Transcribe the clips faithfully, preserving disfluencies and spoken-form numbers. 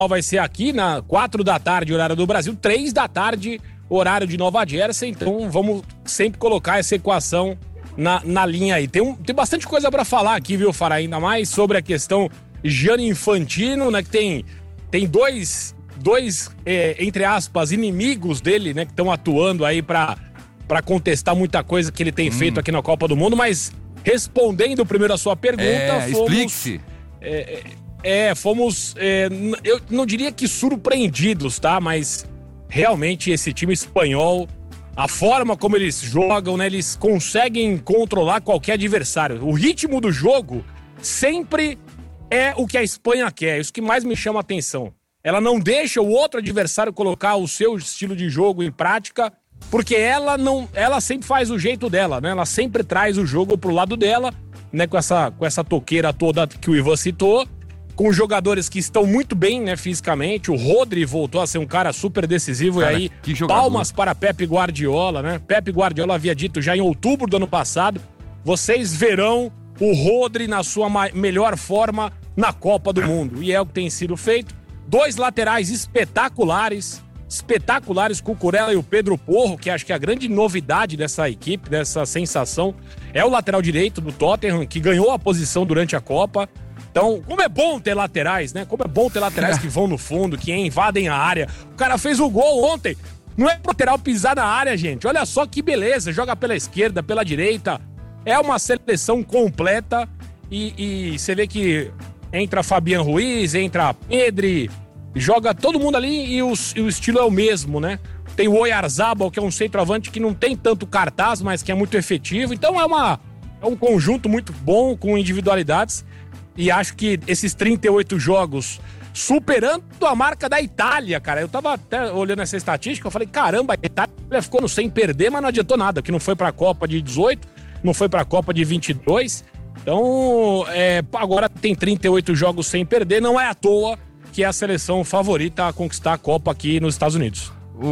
vai ser aqui na quatro da tarde, horário do Brasil, três da tarde, horário de Nova Jersey. Então vamos sempre colocar essa equação na, na linha aí. Tem, um, tem bastante coisa pra falar aqui, viu, Fará? Ainda mais sobre a questão Gianni Infantino, né? Que tem, tem dois, dois é, entre aspas, inimigos dele, né? Que estão atuando aí pra, pra contestar muita coisa que ele tem hum. feito aqui na Copa do Mundo. Mas respondendo primeiro a sua pergunta, é, fomos... Explique-se. É, é, fomos, é, eu não diria que surpreendidos, tá? Mas realmente esse time espanhol, a forma como eles jogam, né? Eles conseguem controlar qualquer adversário. O ritmo do jogo sempre é o que a Espanha quer. Isso que mais me chama a atenção. Ela não deixa o outro adversário colocar o seu estilo de jogo em prática, porque ela não, ela sempre faz o jeito dela, né? Ela sempre traz o jogo pro lado dela, né? Com essa, com essa toqueira toda que o Ivan citou. Com jogadores que estão muito bem, né, fisicamente. O Rodri voltou a ser um cara super decisivo. Cara, e aí, palmas para Pepe Guardiola, né? Pepe Guardiola havia dito já em outubro do ano passado: vocês verão o Rodri na sua melhor forma na Copa do Mundo. E é o que tem sido feito. Dois laterais espetaculares, espetaculares, Cucurella e o Pedro Porro, que acho que é a grande novidade dessa equipe, dessa sensação, é o lateral direito do Tottenham, que ganhou a posição durante a Copa. Então, como é bom ter laterais, né? Como é bom ter laterais que vão no fundo, que invadem a área. O cara fez o gol ontem. Não é pro lateral pisar na área, gente. Olha só que beleza. Joga pela esquerda, pela direita. É uma seleção completa. E, e você vê que entra Fabian Ruiz, entra Pedri. Joga todo mundo ali e o, e o estilo é o mesmo, né? Tem o Oyarzabal, que é um centroavante que não tem tanto cartaz, mas que é muito efetivo. Então é, uma, é um conjunto muito bom, com individualidades. E acho que esses trinta e oito jogos, superando a marca da Itália, cara. Eu tava até olhando essa estatística, eu falei, caramba, a Itália ficou no sem perder, mas não adiantou nada, que não foi pra Copa de dezoito, não foi pra Copa de vinte e dois. Então, é, agora tem trinta e oito jogos sem perder, não é à toa que é a seleção favorita a conquistar a Copa aqui nos Estados Unidos.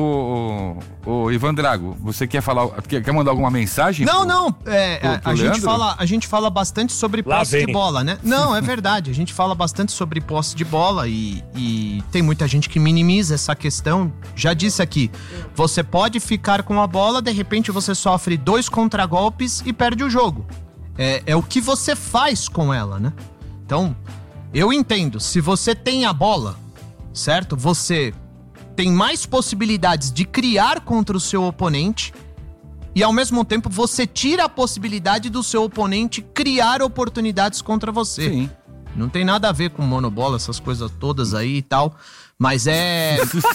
O, o, o Ivan Drago, você quer falar, quer, quer mandar alguma mensagem? Não, pro, não, é, pro, pro a, gente fala, a gente fala bastante sobre Lá posse vem. de bola, né? Não, é verdade, a gente fala bastante sobre posse de bola e, e tem muita gente que minimiza essa questão. Já disse aqui, você pode ficar com a bola, de repente você sofre dois contragolpes e perde o jogo. É, é o que você faz com ela, né? Então, eu entendo, se você tem a bola, certo? Você tem mais possibilidades de criar contra o seu oponente e, ao mesmo tempo, você tira a possibilidade do seu oponente criar oportunidades contra você. Sim. Não tem nada a ver com monobola, essas coisas todas aí e tal, mas é...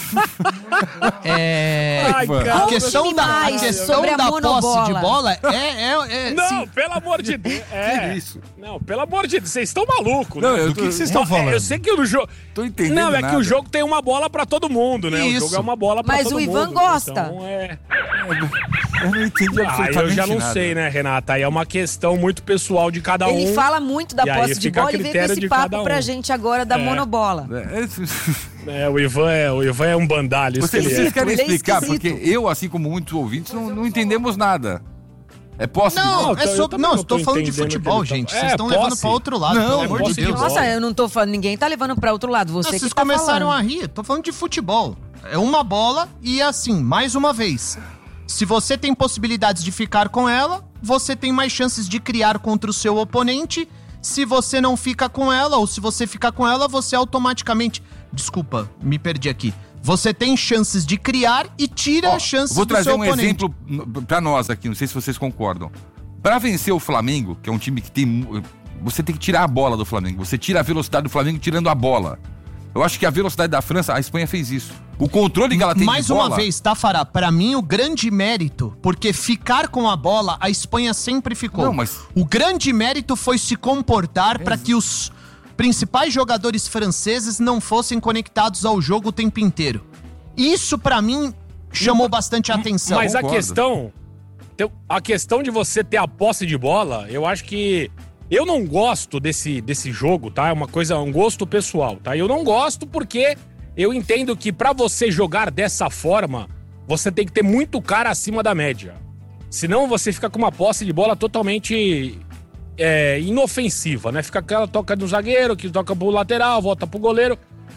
é... Ai, cara, a questão da, a questão sobre a da monobola. posse de bola é... é, é Não, sim. pelo amor de Deus. É. Que isso? Não, pelo amor de Deus, vocês estão malucos, né? Não, eu Do que que vocês estão falando? Eu sei que o jogo... Tô entendendo Não, é nada. que o jogo tem uma bola pra todo mundo, né? Isso. O jogo é uma bola pra Mas todo o mundo. Ivan gosta. Então é... Eu não entendi Ah, absolutamente eu já não nada. sei, né, Renata? Aí é uma questão muito pessoal de cada um. Ele fala muito da E aí posse de fica a bola e veio com critério esse de papo cada um. pra gente agora da É. monobola. É, É, o Ivan é, o Ivan é um bandalho, isso que Vocês, ele vocês é. querem Ele é explicar? esquisito. Porque eu, assim como muitos ouvintes, não, não entendemos nada. É posse de Não, bola? Não, é eu sobre, também não, não estou tô falando de entendendo futebol, o que ele gente. tá- Vocês É, estão levando posse. pra outro lado, Não, pelo é amor de posse de Deus. bola. Nossa, eu não tô falando, ninguém tá levando pra outro lado, você Vocês que tá começaram falando. a rir, tô falando de futebol. É uma bola e assim, mais uma vez. Se você tem possibilidades de ficar com ela, você tem mais chances de criar contra o seu oponente. Se você não fica com ela, ou se você ficar com ela, você automaticamente... Desculpa, me perdi aqui. Você tem chances de criar e tira Ó, as chances vou do trazer seu um oponente. exemplo n- pra nós aqui, não sei se vocês concordam. Pra vencer o Flamengo, que é um time que tem... mu- Você tem que tirar a bola do Flamengo. Você tira a velocidade do Flamengo tirando a bola. Eu acho que a velocidade da França, a Espanha fez isso. O controle que ela tem Mais de bola... uma vez, tá, Fará? Pra mim, o grande mérito, porque ficar com a bola, a Espanha sempre ficou. Não, mas- O grande mérito foi se comportar pra que os principais jogadores franceses não fossem conectados ao jogo o tempo inteiro. Isso, pra mim, chamou bastante atenção. Mas a concordo. questão, então, a questão de você ter a posse de bola, eu acho que eu não gosto desse, desse jogo, tá? É uma coisa, um gosto pessoal, tá? Eu não gosto porque eu entendo que pra você jogar dessa forma, você tem que ter muito cara acima da média. Senão você fica com uma posse de bola totalmente é, inofensiva, né? Fica aquela toca do zagueiro, que toca pro lateral, volta pro goleiro.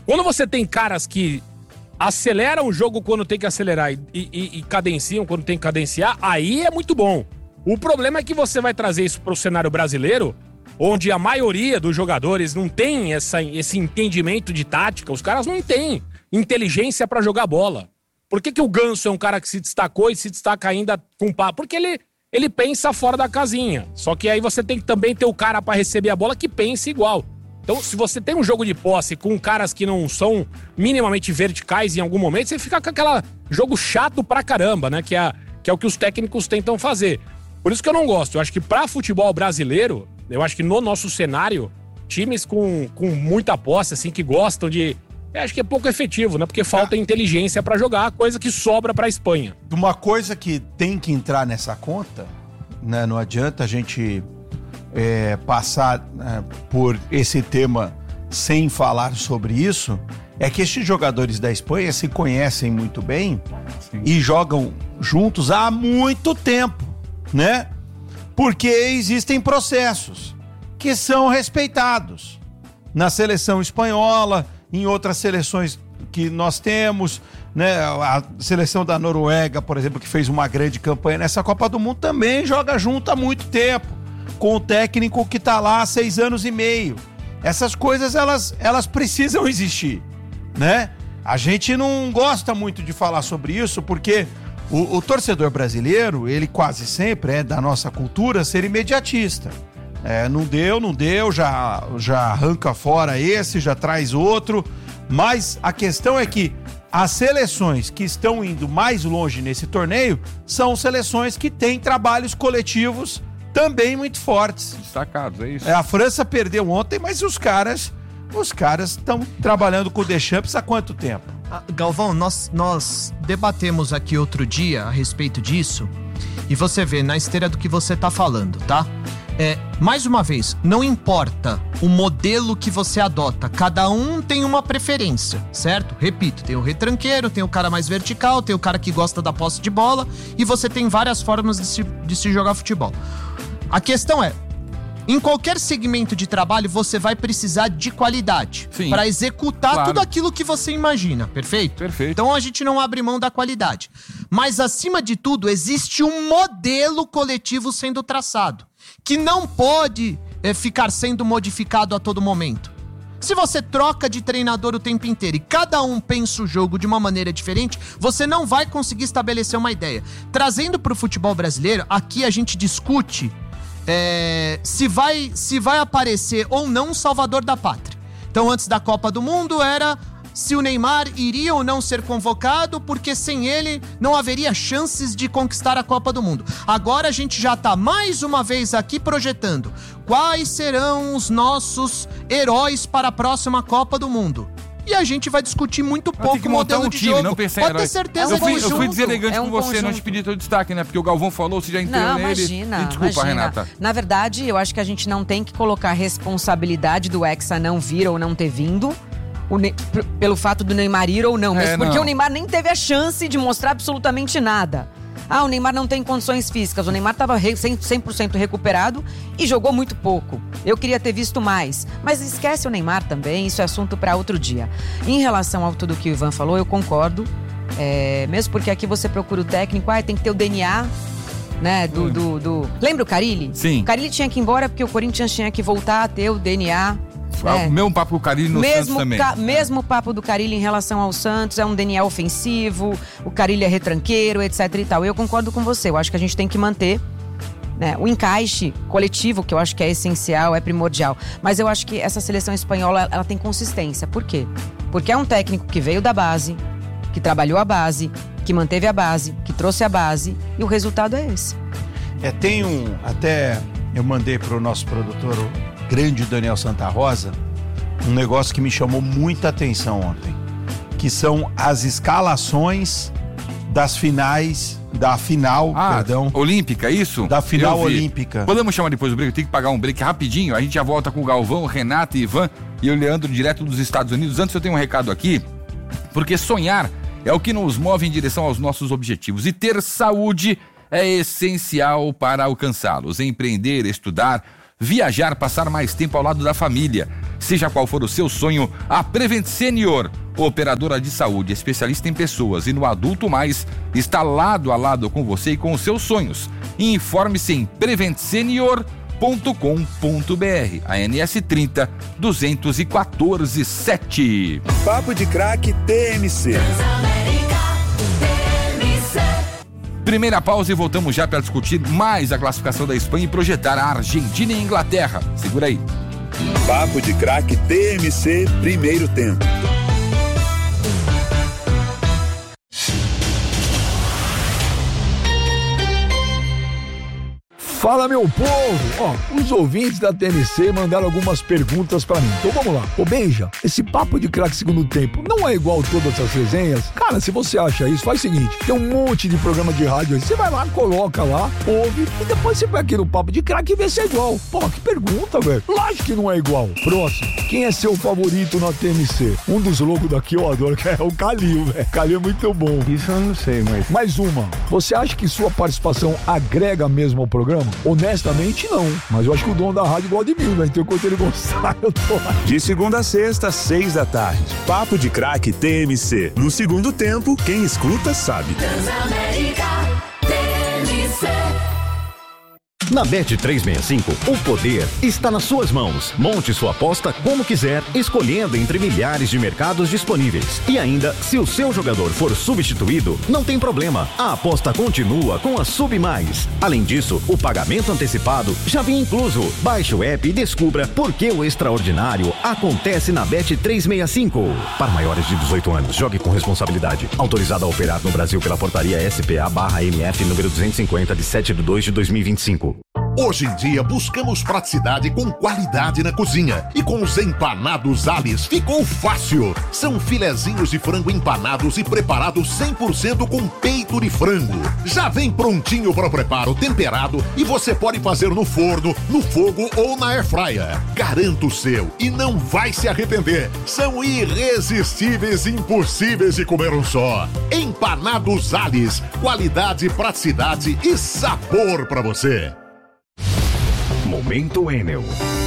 Quando você tem caras que aceleram o jogo quando tem que acelerar e, e, e cadenciam quando tem que cadenciar, aí é muito bom. O problema é que você vai trazer isso pro cenário brasileiro, onde a maioria dos jogadores não tem essa, esse entendimento de tática, os caras não têm inteligência pra jogar bola. Por que que o Ganso é um cara que se destacou e se destaca ainda com pá? Porque ele, ele pensa fora da casinha. Só que aí você tem que também ter o cara pra receber a bola que pense igual. Então, se você tem um jogo de posse com caras que não são minimamente verticais em algum momento, você fica com aquele jogo chato pra caramba, né? Que é, que é o que os técnicos tentam fazer. Por isso que eu não gosto. Eu acho que pra futebol brasileiro, eu acho que no nosso cenário, times com, com muita posse, assim, que gostam de... Eu acho que é pouco efetivo, né? Porque falta ah. inteligência pra jogar, coisa que sobra pra Espanha. Uma coisa que tem que entrar nessa conta, né? Não adianta a gente é, passar é, por esse tema sem falar sobre isso, é que estes jogadores da Espanha se conhecem muito bem. Sim. E jogam juntos há muito tempo, né? Porque existem processos que são respeitados na seleção espanhola, em outras seleções que nós temos, né? A seleção da Noruega, por exemplo, que fez uma grande campanha nessa Copa do Mundo, também joga junto há muito tempo, com o técnico que está lá há seis anos e meio. Essas coisas, elas, elas precisam existir, né? A gente não gosta muito de falar sobre isso, porque o, o torcedor brasileiro, ele quase sempre é da nossa cultura ser imediatista. É, não deu, não deu, já, já arranca fora esse, já traz outro. Mas a questão é que as seleções que estão indo mais longe nesse torneio são seleções que têm trabalhos coletivos também muito fortes. Destacados, é isso. É, a França perdeu ontem, mas os caras os caras estão trabalhando com o Deschamps há quanto tempo? Ah, Galvão, nós, nós debatemos aqui outro dia a respeito disso, e você vê na esteira do que você tá falando, tá? É, mais uma vez, não importa o modelo que você adota, cada um tem uma preferência, certo? Repito, tem o retranqueiro, tem o cara mais vertical, tem o cara que gosta da posse de bola, e você tem várias formas de se, de se jogar futebol. A questão é, em qualquer segmento de trabalho, você vai precisar de qualidade para executar claro. Tudo aquilo que você imagina, perfeito? Perfeito. Então a gente não abre mão da qualidade. Mas, acima de tudo, existe um modelo coletivo sendo traçado, que não pode é, ficar sendo modificado a todo momento. Se você troca de treinador o tempo inteiro e cada um pensa o jogo de uma maneira diferente, você não vai conseguir estabelecer uma ideia. Trazendo para o futebol brasileiro, aqui a gente discute é, se, vai, se vai aparecer ou não um salvador da pátria. Então, antes da Copa do Mundo, era se o Neymar iria ou não ser convocado, porque sem ele não haveria chances de conquistar a Copa do Mundo. Agora a gente já tá mais uma vez aqui projetando quais serão os nossos heróis para a próxima Copa do Mundo. E a gente vai discutir muito pouco o modelo um de time, jogo. Não pensar em Pode ter herói. certeza eu fui, disso. eu fui deselegante é um com você, conjunto. não te pedi teu destaque, né? Porque o Galvão falou, você já entrou não, nele. Imagina, E desculpa, imagina. Renata. Na verdade, eu acho que a gente não tem que colocar a responsabilidade do Hexa não vir ou não ter vindo o ne- p- pelo fato do Neymar ir ou não. Mas É, porque não. o Neymar nem teve a chance de mostrar absolutamente nada. Ah, o Neymar não tem condições físicas. O Neymar estava cem por cento recuperado e jogou muito pouco. Eu queria ter visto mais. Mas esquece o Neymar também, isso é assunto para outro dia. Em relação ao tudo que o Ivan falou, eu concordo. É, mesmo porque aqui você procura o técnico, ah, tem que ter o D N A, né, do... Hum. do, do... Lembra o Carille? Sim. O Carille tinha que ir embora porque o Corinthians tinha que voltar a ter o D N A. É. O mesmo papo com o Carille no mesmo Santos também. Ca- mesmo papo do Carille em relação ao Santos, é um D N A ofensivo, o Carille é retranqueiro, etc e tal. Eu concordo com você, eu acho que a gente tem que manter, né, o encaixe coletivo, que eu acho que é essencial, é primordial. Mas eu acho que essa seleção espanhola, ela tem consistência. Por quê? Porque é um técnico que veio da base, que trabalhou a base, que manteve a base, que trouxe a base, e o resultado é esse. É, tem um... Até eu mandei pro nosso produtor, o grande Daniel Santa Rosa, um negócio que me chamou muita atenção ontem, que são as escalações das finais, da final, Ah, perdão, olímpica, isso? da final Eu vi. olímpica. Podemos chamar depois do break? Tem que pagar um break rapidinho. A gente já volta com o Galvão, Renata e Ivan e o Leandro direto dos Estados Unidos. Antes eu tenho um recado aqui, porque sonhar é o que nos move em direção aos nossos objetivos e ter saúde é essencial para alcançá-los. Empreender, estudar, viajar, passar mais tempo ao lado da família. Seja qual for o seu sonho, a Prevent Senior, operadora de saúde, especialista em pessoas e no adulto mais, está lado a lado com você e com os seus sonhos. Informe-se em prevent senior ponto com ponto b r. A N S trinta, duzentos e quatorze, sete. Papo de Craque T M C. Primeira pausa e voltamos já para discutir mais a classificação da Espanha e projetar a Argentina e a Inglaterra. Segura aí. Papo de Craque T M C, primeiro tempo. Fala, meu povo! Ó, os ouvintes da T N C mandaram algumas perguntas pra mim. Então vamos lá. Ô, Benja, esse papo de craque segundo tempo não é igual todas as resenhas? Cara, se você acha isso, faz o seguinte, tem um monte de programa de rádio aí. Você vai lá, coloca lá, ouve, e depois você vai aqui no papo de craque e vê se é igual. Pô, que pergunta, velho. Lógico que não é igual. Próximo. Quem é seu favorito na T N C? Um dos loucos daqui eu adoro, que é o Calil, velho. Calil é muito bom. Isso eu não sei, mas... Mais uma. Você acha que sua participação agrega mesmo ao programa? Honestamente, não. Mas eu acho que o dono da rádio gosta de mim, né? Então, enquanto ele gostar, eu tô lá. De segunda a sexta, seis da tarde. Papo de Craque T M C. No segundo tempo, quem escuta sabe. Transamérica T M C. Na Bet trezentos e sessenta e cinco, o poder está nas suas mãos. Monte sua aposta como quiser, escolhendo entre milhares de mercados disponíveis. E ainda, se o seu jogador for substituído, não tem problema. A aposta continua com a Sub Mais. Além disso, o pagamento antecipado já vem incluso. Baixe o app e descubra por que o extraordinário acontece na Bet trezentos e sessenta e cinco. Para maiores de dezoito anos, jogue com responsabilidade. Autorizado a operar no Brasil pela portaria S P A barra M F número duzentos e cinquenta de sete de dois de dois mil e vinte e cinco. Hoje em dia buscamos praticidade com qualidade na cozinha. E com os empanados Alice ficou fácil. São filezinhos de frango empanados e preparados cem por cento com peito de frango. Já vem prontinho para o preparo, temperado, e você pode fazer no forno, no fogo ou na airfryer. Garanto o seu e não vai se arrepender. São irresistíveis e impossíveis de comer um só. Empanados Alice, qualidade, praticidade e sabor para você. Momento Enel.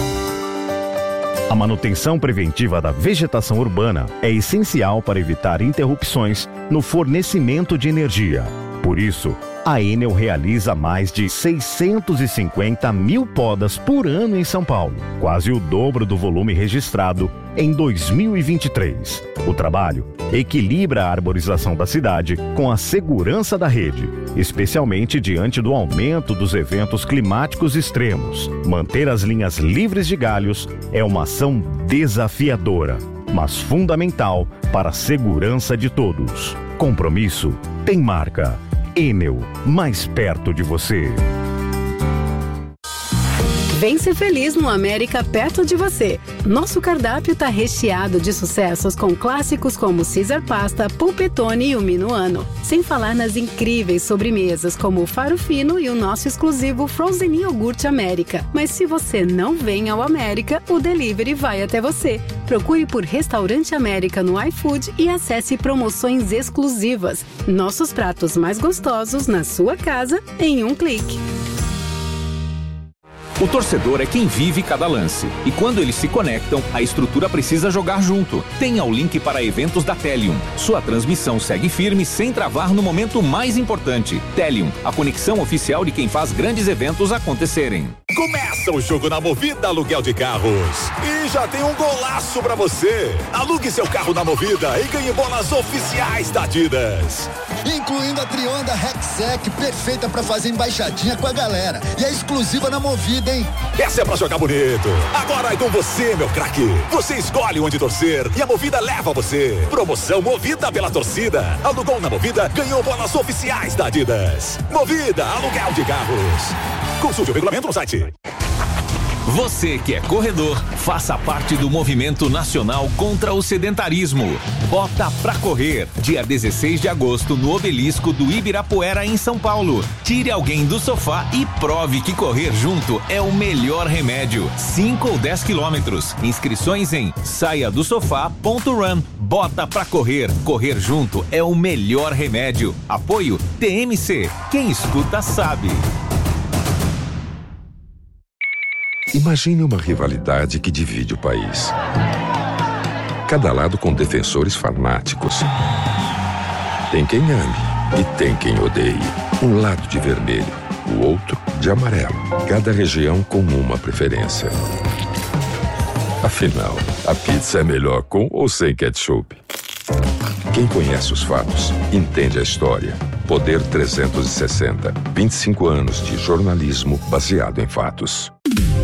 A manutenção preventiva da vegetação urbana é essencial para evitar interrupções no fornecimento de energia. Por isso, a Enel realiza mais de seiscentos e cinquenta mil podas por ano em São Paulo, quase o dobro do volume registrado em dois mil e vinte e três. O trabalho equilibra a arborização da cidade com a segurança da rede, especialmente diante do aumento dos eventos climáticos extremos. Manter as linhas livres de galhos é uma ação desafiadora, mas fundamental para a segurança de todos. Compromisso tem marca. Enel, mais perto de você. Vem ser feliz no América perto de você. Nosso cardápio tá recheado de sucessos com clássicos como Caesar Pasta, Pulpetone e o Minuano. Sem falar nas incríveis sobremesas como o Faro Fino e o nosso exclusivo Frozen Iogurte América. Mas se você não vem ao América, o delivery vai até você. Procure por Restaurante América no iFood e acesse promoções exclusivas. Nossos pratos mais gostosos na sua casa em um clique. O torcedor é quem vive cada lance. E quando eles se conectam, a estrutura precisa jogar junto. Tenha o link para eventos da Telium. Sua transmissão segue firme sem travar no momento mais importante. Telium, a conexão oficial de quem faz grandes eventos acontecerem. Começa o jogo na Movida Aluguel de Carros. E já tem um golaço pra você. Alugue seu carro na Movida e ganhe bolas oficiais da Adidas. Incluindo a Trionda Rexec, perfeita pra fazer embaixadinha com a galera. E é exclusiva na Movida, hein? Essa é pra jogar bonito. Agora é com você, meu craque. Você escolhe onde torcer e a Movida leva você. Promoção Movida pela torcida. Alugou na Movida, ganhou bolas oficiais da Adidas. Movida Aluguel de Carros. Consulte o regulamento no site. Você que é corredor, faça parte do movimento nacional contra o sedentarismo. Bota pra correr, dia dezesseis de agosto, no Obelisco do Ibirapuera, em São Paulo. Tire alguém do sofá e prove que correr junto é o melhor remédio. cinco ou dez quilômetros. Inscrições em saia do sofá ponto run. Bota pra correr. Correr junto é o melhor remédio. Apoio T M C. Quem escuta sabe. Imagine uma rivalidade que divide o país. Cada lado com defensores fanáticos. Tem quem ame e tem quem odeie. Um lado de vermelho, o outro de amarelo. Cada região com uma preferência. Afinal, a pizza é melhor com ou sem ketchup? Quem conhece os fatos, entende a história. Poder trezentos e sessenta. vinte e cinco anos de jornalismo baseado em fatos.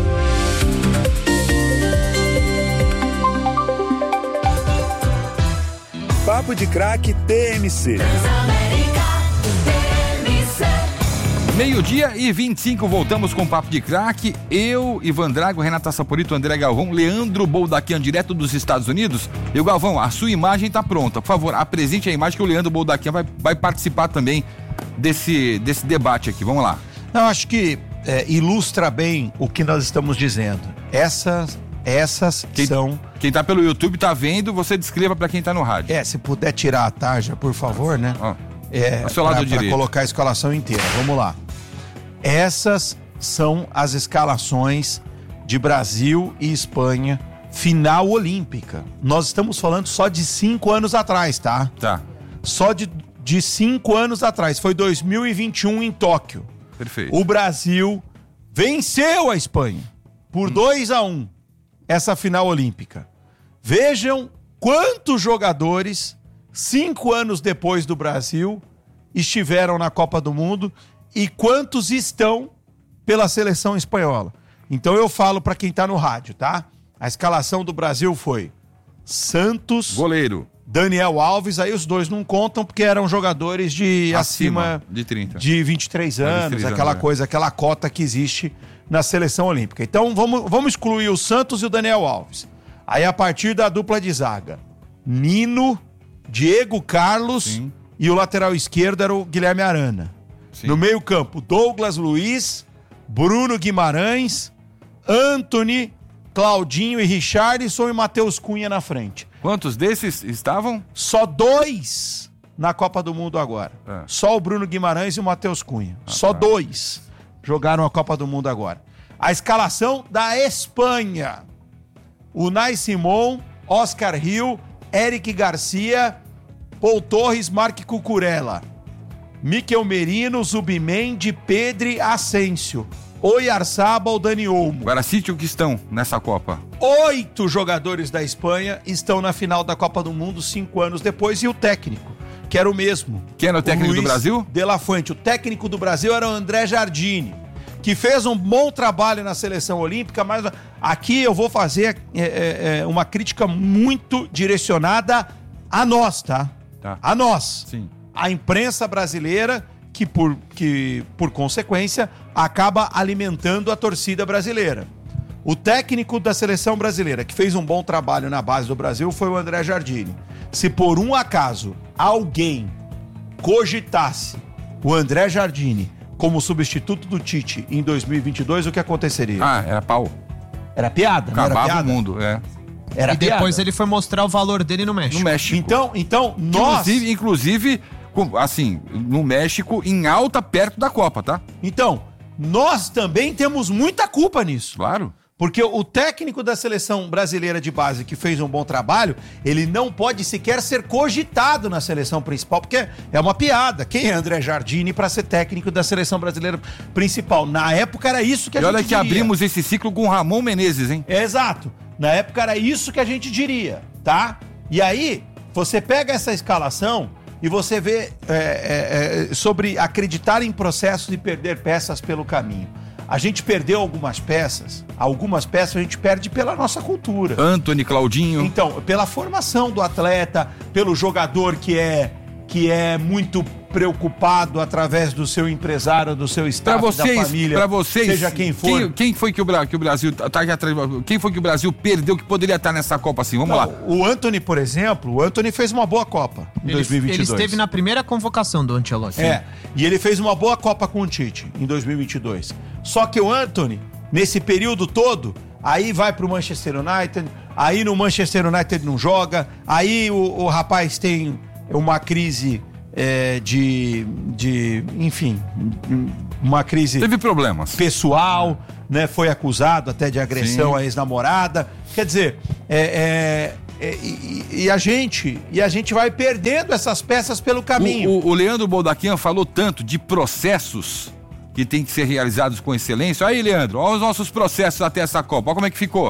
Papo de Craque T M C. Meio-dia e vinte e cinco, voltamos com o Papo de Craque. Eu, Ivan Drago, Renata Saporito, André Galvão, Leandro Boldaquian, direto dos Estados Unidos. E o Galvão, a sua imagem está pronta. Por favor, apresente a imagem que o Leandro Boldaquian vai, vai participar também desse, desse debate aqui. Vamos lá. Eu acho que é, ilustra bem o que nós estamos dizendo. Essas, essas quem, são... Quem tá pelo YouTube tá vendo, você descreva para quem tá no rádio. É, se puder tirar a tarja, por favor, né? Ó, é, ao seu lado pra, direito. Pra colocar a escalação inteira. Vamos lá. Essas são as escalações de Brasil e Espanha, final olímpica. Nós estamos falando só de cinco anos atrás, tá? Tá. Só de, de cinco anos atrás. Foi dois mil e vinte e um em Tóquio. Perfeito. O Brasil venceu a Espanha por dois a um essa final olímpica. Vejam quantos jogadores, cinco anos depois do Brasil, estiveram na Copa do Mundo e quantos estão pela seleção espanhola. Então eu falo para quem tá no rádio, tá? A escalação do Brasil foi Santos, goleiro, Daniel Alves, aí os dois não contam porque eram jogadores de acima, acima de trinta. De vinte e três anos, vinte e três aquela anos, coisa, aquela cota que existe na seleção olímpica. Então vamos, vamos excluir o Santos e o Daniel Alves. Aí a partir da dupla de zaga, Nino, Diego Carlos Sim. e o lateral esquerdo era o Guilherme Arana. Sim. No meio campo, Douglas Luiz, Bruno Guimarães, Antony, Claudinho e Richarlison e Matheus Cunha na frente. Quantos desses estavam? Só dois na Copa do Mundo agora. É. Só o Bruno Guimarães e o Matheus Cunha. Ah, Só tá. dois jogaram a Copa do Mundo agora. A escalação da Espanha. Unai Simón, Oscar Hill, Eric Garcia, Paul Torres, Marc Cucurella. Mikel Merino, Zubimendi, Pedri, Asensio, Oyarzabal, Dani Olmo. Agora cite o que estão nessa Copa. Oito jogadores da Espanha estão na final da Copa do Mundo cinco anos depois e o técnico, que era o mesmo. Quem era o técnico o do Brasil? De La Fuente. O técnico do Brasil era o André Jardine, que fez um bom trabalho na seleção olímpica, mas aqui eu vou fazer é, é, uma crítica muito direcionada a nós, tá? tá. A nós. Sim. A imprensa brasileira, que por, que por consequência acaba alimentando a torcida brasileira. O técnico da seleção brasileira, que fez um bom trabalho na base do Brasil, foi o André Jardine. Se por um acaso alguém cogitasse o André Jardine como substituto do Tite em dois mil e vinte e dois, o que aconteceria? Ah, era pau. Era piada, não Acabava era piada? o mundo, é. Era e depois piada. ele foi mostrar o valor dele no México. No México. Então, então nós... Inclusive, inclusive, assim, no México, em alta, perto da Copa, tá? Então, nós também temos muita culpa nisso. Claro. Porque o técnico da seleção brasileira de base que fez um bom trabalho, ele não pode sequer ser cogitado na seleção principal, porque é uma piada. Quem é André Jardine para ser técnico da seleção brasileira principal? Na época era isso que a e gente olha que diria. abrimos esse ciclo com o Ramon Menezes, hein? É, exato. Na época era isso que a gente diria, tá? E aí, você pega essa escalação e você vê é, é, é, sobre acreditar em processos e perder peças pelo caminho. A gente perdeu algumas peças, algumas peças a gente perde pela nossa cultura. Antony, Claudinho. Então, pela formação do atleta, pelo jogador que é, que é muito preocupado através do seu empresário, do seu staff, pra vocês, da família, pra vocês, seja quem for. Quem, quem foi que o, que o Brasil tá aqui atrás? Quem foi que o Brasil perdeu que poderia estar nessa Copa assim? Vamos Não, lá. O Antony, por exemplo, o Antony fez uma boa Copa em ele, dois mil e vinte e dois. Ele esteve na primeira convocação do Ancelotti. É, e ele fez uma boa Copa com o Tite em dois mil e vinte e dois. Só que o Antony, nesse período todo, aí vai pro Manchester United, aí no Manchester United não joga, aí o, o rapaz tem uma crise é, de, de, enfim, uma crise... Teve problemas. Pessoal, né? Foi acusado até de agressão Sim. à ex-namorada. Quer dizer, é... é... É, e, e a gente e a gente vai perdendo essas peças pelo caminho. O, o, o Leandro Boldaquian falou tanto de processos que tem que ser realizados com excelência. Aí, Leandro, olha os nossos processos até essa Copa. Olha como é que ficou.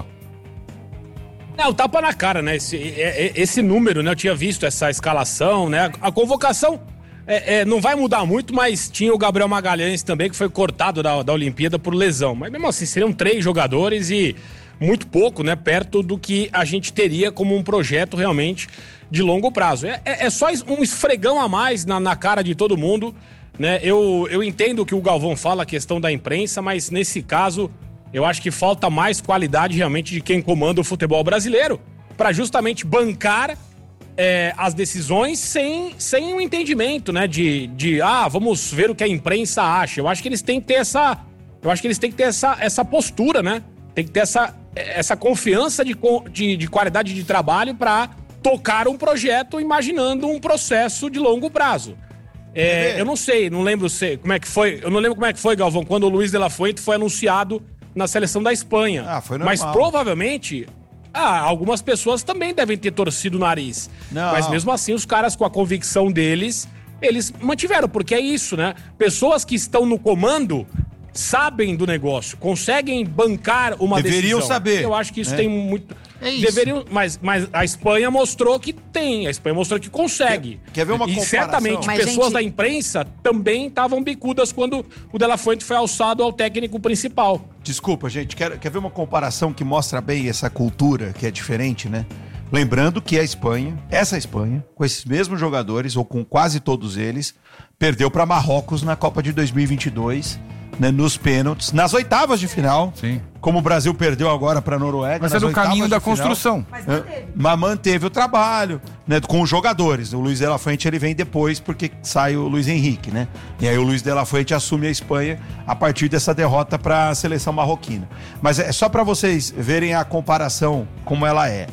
É, o tapa na cara, né? Esse, é, esse número, né? Eu tinha visto essa escalação, né? A convocação é, é, não vai mudar muito, mas tinha o Gabriel Magalhães também, que foi cortado da, da Olimpíada por lesão. Mas mesmo assim, seriam três jogadores e muito pouco, né? Perto do que a gente teria como um projeto realmente de longo prazo. É, é, é só um esfregão a mais na, na cara de todo mundo, né? Eu, eu entendo o que o Galvão fala, a questão da imprensa, mas nesse caso eu acho que falta mais qualidade realmente de quem comanda o futebol brasileiro para justamente bancar é, as decisões sem, sem um entendimento, né? De, de, ah, vamos ver o que a imprensa acha. Eu acho que eles têm que ter essa, eu acho que eles têm que ter essa, essa postura, né? Tem que ter essa, essa confiança de, de, de qualidade de trabalho para tocar um projeto imaginando um processo de longo prazo. É, eu não sei, não lembro se, como é que foi, eu não lembro como é que foi, Galvão, quando o Luiz de la Fuente foi anunciado na seleção da Espanha. Ah, foi normal. Mas provavelmente, ah, algumas pessoas também devem ter torcido o nariz. Não. Mas mesmo assim, os caras com a convicção deles, eles mantiveram, porque é isso, né? Pessoas que estão no comando sabem do negócio, conseguem bancar uma Deveriam decisão. saber. Eu acho que isso né? tem muito... É isso. Deveriam, mas, mas a Espanha mostrou que tem, a Espanha mostrou que consegue. Quer, quer ver uma e comparação? certamente Mas, pessoas gente- da imprensa também estavam bicudas quando o De La Fuente foi alçado ao técnico principal. Desculpa, gente, quer, quer ver uma comparação que mostra bem essa cultura que é diferente, né? Lembrando que a Espanha, essa Espanha, com esses mesmos jogadores, ou com quase todos eles, perdeu para Marrocos na Copa de dois mil e vinte e dois, né, nos pênaltis, nas oitavas de final. Sim. Como o Brasil perdeu agora para a Noruega. Mas é nas do oitavas caminho de da final. construção. É, mas manteve o trabalho, né, com os jogadores. O Luiz de la Fuente ele vem depois porque sai o Luiz Henrique, né? E aí o Luiz de la Fuente assume a Espanha a partir dessa derrota para a seleção marroquina. Mas é só para vocês verem a comparação como ela é.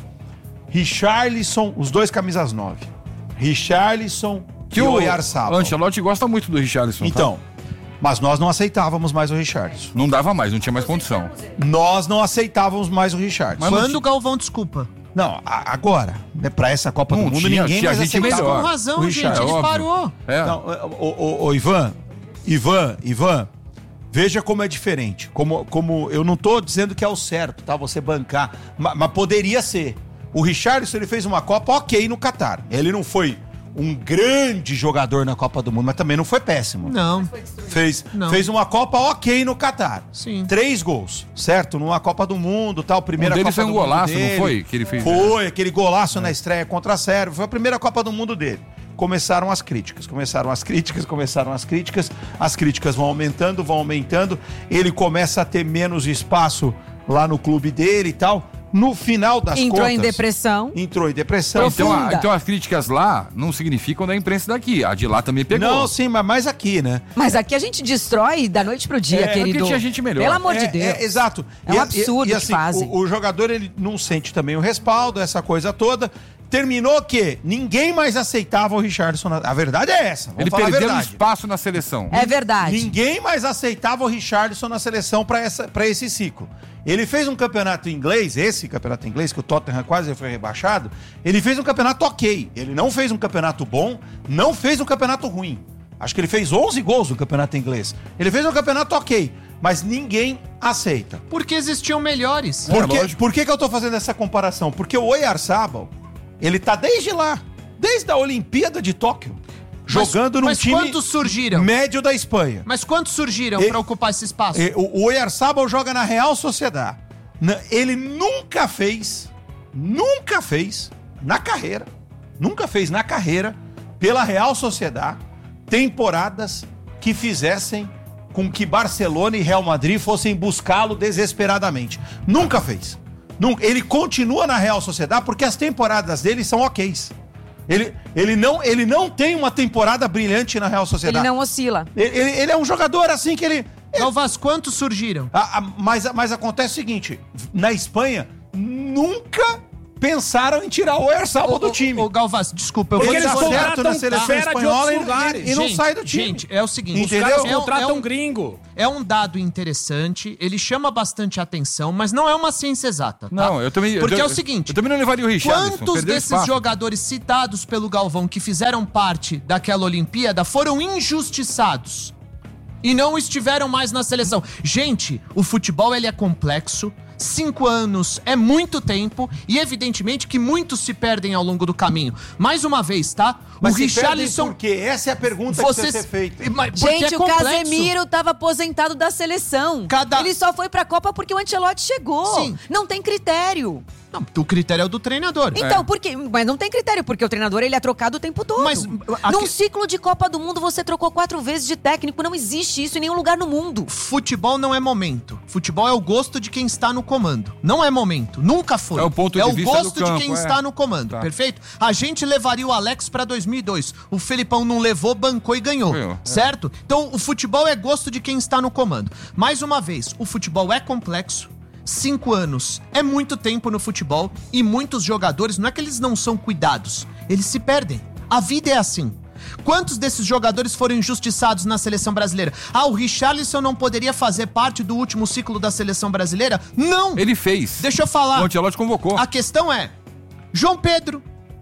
Richarlison, os dois camisas nove. Richarlison Que e o Oyarzabal. Ancelotti gosta muito do Richarlison. Então, tá? mas nós não aceitávamos mais o Richarlison. Não dava mais, não tinha mais condição. Nós não aceitávamos mais o Richarlison. Quando o Galvão desculpa? Não, a- agora, né, pra essa Copa Não do Mundo, tinha- ninguém tinha mais gente aceitava melhor. Com razão, o gente, Richarlison. ele óbvio. parou. É. Não, ô, ô, ô, Ivan, Ivan, Ivan, veja como é diferente. Como, como eu não tô dizendo que é o certo, tá? Você bancar, ma- mas, poderia ser. O Richarlison, ele fez uma Copa ok no Catar. Ele não foi um grande jogador na Copa do Mundo, mas também não foi péssimo. Não. Fez, Não. fez uma Copa ok no Catar. Sim. Três gols, certo? Numa Copa do Mundo, tal, primeira Um Copa deles foi um do Mundo golaço, não dele. foi? Que ele fez. Foi, aquele golaço na estreia contra a Sérvia. Foi a primeira Copa do Mundo dele. Começaram as críticas, começaram as críticas, começaram as críticas. As críticas vão aumentando, vão aumentando. Ele começa a ter menos espaço lá no clube dele e tal. No final das Entrou contas... em depressão. Entrou em depressão. Então, a- Profunda. então as críticas lá não significam da imprensa daqui. A de lá também pegou. Não, sim, mas mais aqui, né? Mas aqui a gente destrói da noite pro dia, É, querido. porque tinha gente melhor. Pelo amor É, de Deus. é, exato. É um absurdo e, o que fazem. O, o jogador, ele não sente também o respaldo, essa coisa toda. Terminou que ninguém mais aceitava o Richarlison. na- A verdade é essa. Vamos Ele falar a perdeu verdade. espaço na seleção. É verdade. Ninguém mais aceitava o Richarlison na seleção para essa para esse ciclo. Ele fez um campeonato inglês, esse campeonato inglês, que o Tottenham quase foi rebaixado. Ele fez um campeonato ok. Ele não fez um campeonato bom, não fez um campeonato ruim. Acho que ele fez onze gols no campeonato inglês. Ele fez um campeonato ok, mas ninguém aceita. Porque existiam melhores. Por, que, por que, que eu tô fazendo essa comparação? Porque o Oyarzabal, ele tá desde lá, desde a Olimpíada de Tóquio, jogando num mas time quantos surgiram? médio da Espanha. Mas quantos surgiram E- pra ocupar esse espaço? E O o Oyarzabal joga na Real Sociedad. Na- Ele nunca fez, nunca fez na carreira, nunca fez na carreira, pela Real Sociedad, temporadas que fizessem com que Barcelona e Real Madrid fossem buscá-lo desesperadamente. Nunca fez. Nunca. Ele continua na Real Sociedad porque as temporadas dele são ok's. Ele, ele, não, ele não tem uma temporada brilhante na Real Sociedad. Ele não oscila. Ele, ele- ele é um jogador assim que ele... Galvas, quantos surgiram? Ah, ah, mas, mas acontece o seguinte, na Espanha, nunca pensaram em tirar o Oyarzabal do time. Ô, Galvaz, desculpa, eu Ele vou dá dizer certo na seleção espanhola e, lugares. e não Gente, sai do time. Gente, é o seguinte, entendeu? Os caras contratam é um, um gringo. É um dado interessante, ele chama bastante atenção, mas não é uma ciência exata. Tá? Não, eu também... Porque eu, é o seguinte... Eu também não levaria o Richarlison. Quantos perdeu desses espaço. jogadores citados pelo Galvão que fizeram parte daquela Olimpíada foram injustiçados? E não estiveram mais na seleção. Gente, o futebol ele é complexo. Cinco anos é muito tempo e evidentemente que muitos se perdem ao longo do caminho. Mais uma vez, tá? Mas o se Richarlison... por quê? Essa é a pergunta Vocês... que precisa ser feita. Mas, Gente, é o Casemiro tava aposentado da seleção. Cada... Ele só foi pra Copa porque o Ancelotti chegou. Sim. Não tem critério. Não, o critério é o do treinador. Então, é. por quê? Mas não tem critério, porque o treinador ele é trocado o tempo todo. Mas, aqui... Num ciclo de Copa do Mundo, você trocou quatro vezes de técnico. Não existe isso em nenhum lugar no mundo. Futebol não é momento. Futebol é o gosto de quem está no comando. Não é momento. Nunca foi. É o ponto é de o vista gosto do campo, de quem é. está no comando. Tá. Perfeito? A gente levaria o Alex pra dois mil e dois. O Felipão não levou, bancou e ganhou. Ganhou, certo? É. Então, o futebol é gosto de quem está no comando. Mais uma vez, o futebol é complexo. Cinco anos é muito tempo no futebol e muitos jogadores, não é que eles não são cuidados, eles se perdem. A vida é assim. Quantos desses jogadores foram injustiçados na seleção brasileira? Ah, o Richarlison não poderia fazer parte do último ciclo da seleção brasileira? Não! Ele fez. Deixa eu falar. O Ancelotti convocou. A questão é, João Pedro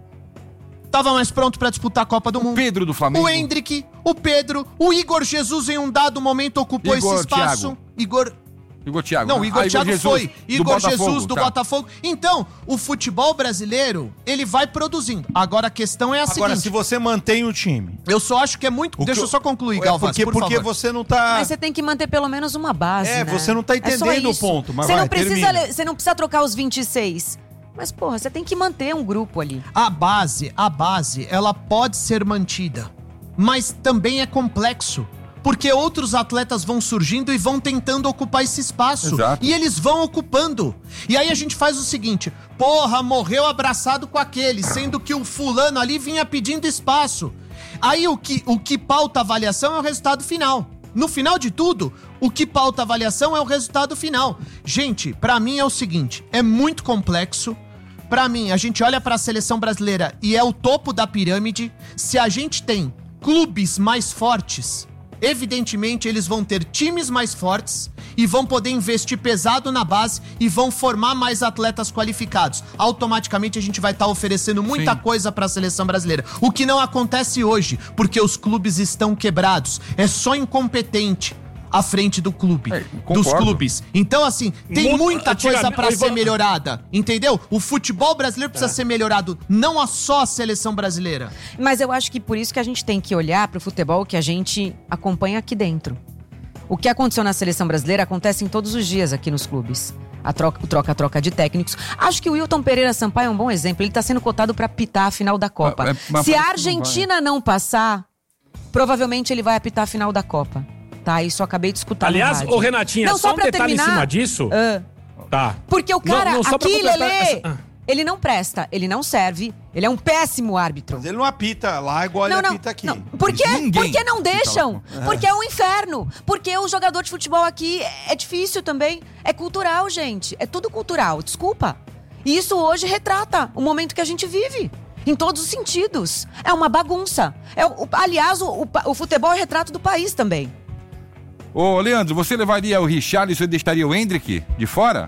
tava mais pronto pra disputar a Copa do Mundo. O Pedro do Flamengo. O Hendrick, o Pedro, o Igor Jesus em um dado momento ocupou Igor esse espaço. Thiago. Igor... Igor Thiago. Não, o Igor ah, Thiago Jesus, foi. Igor do Jesus do tá. Botafogo. Então, o futebol brasileiro, ele vai produzindo. Agora a questão é a Agora, seguinte. se você mantém o time... Eu só acho que é muito... O Deixa que eu só concluir, é Galvaz, porque, por porque favor. você não tá... Mas você tem que manter pelo menos uma base, É, né? você não tá entendendo É o ponto, mas você vai, não precisa, termina. Você não precisa trocar os vinte e seis. Mas, porra, você tem que manter um grupo ali. A base, a base, ela pode ser mantida. Mas também é complexo. Porque outros atletas vão surgindo e vão tentando ocupar esse espaço. Exato. E eles vão ocupando. E aí a gente faz o seguinte: porra, morreu abraçado com aquele, sendo que o fulano ali vinha pedindo espaço. Aí o que, o que pauta a avaliação é o resultado final. No final de tudo, o que pauta a avaliação é o resultado final. Gente, pra mim é o seguinte, é muito complexo. Pra mim, a gente olha pra seleção brasileira e é o topo da pirâmide. Se a gente tem clubes mais fortes, evidentemente eles vão ter times mais fortes e vão poder investir pesado na base e vão formar mais atletas qualificados. Automaticamente a gente vai estar oferecendo muita Sim. coisa para a seleção brasileira. O que não acontece hoje, porque os clubes estão quebrados. É só incompetente à frente do clube, É, dos concordo. clubes. Então, assim, tem Muito- muita coisa antigamente- para Oi, ser Ivan- melhorada, entendeu? O futebol brasileiro precisa ser melhorado, não a só a seleção brasileira. Mas eu acho que por isso que a gente tem que olhar pro futebol que a gente acompanha aqui dentro. O que aconteceu na seleção brasileira acontece em todos os dias aqui nos clubes. A troca, o troca-troca de técnicos. Acho que o Wilton Pereira Sampaio é um bom exemplo. Ele tá sendo cotado pra apitar a final da Copa. É, é, mas Se a parece que não Argentina não passar, provavelmente ele vai apitar a final da Copa. Tá, isso eu acabei de escutar no Aliás, rádio. ô Renatinha, Não, só, só um pra detalhe terminar- em cima disso. Ah. Tá. Porque o cara Não, não, só pra aqui, completar Lelê, essa- ah. ele não presta, ele não serve, ele é um péssimo árbitro. Mas ele não apita lá igual Não, ele não, apita aqui. não. Por quê? Ninguém Por que não apita deixam? lá. Porque é um inferno. Porque o jogador de futebol aqui é difícil também. É cultural, gente. É tudo cultural, desculpa. E isso hoje retrata o momento que a gente vive. Em todos os sentidos. É uma bagunça. É, o- aliás, o, o, o futebol é retrato do país também. Ô, Leandro, você levaria o Richarlison e deixaria o Hendrick de fora?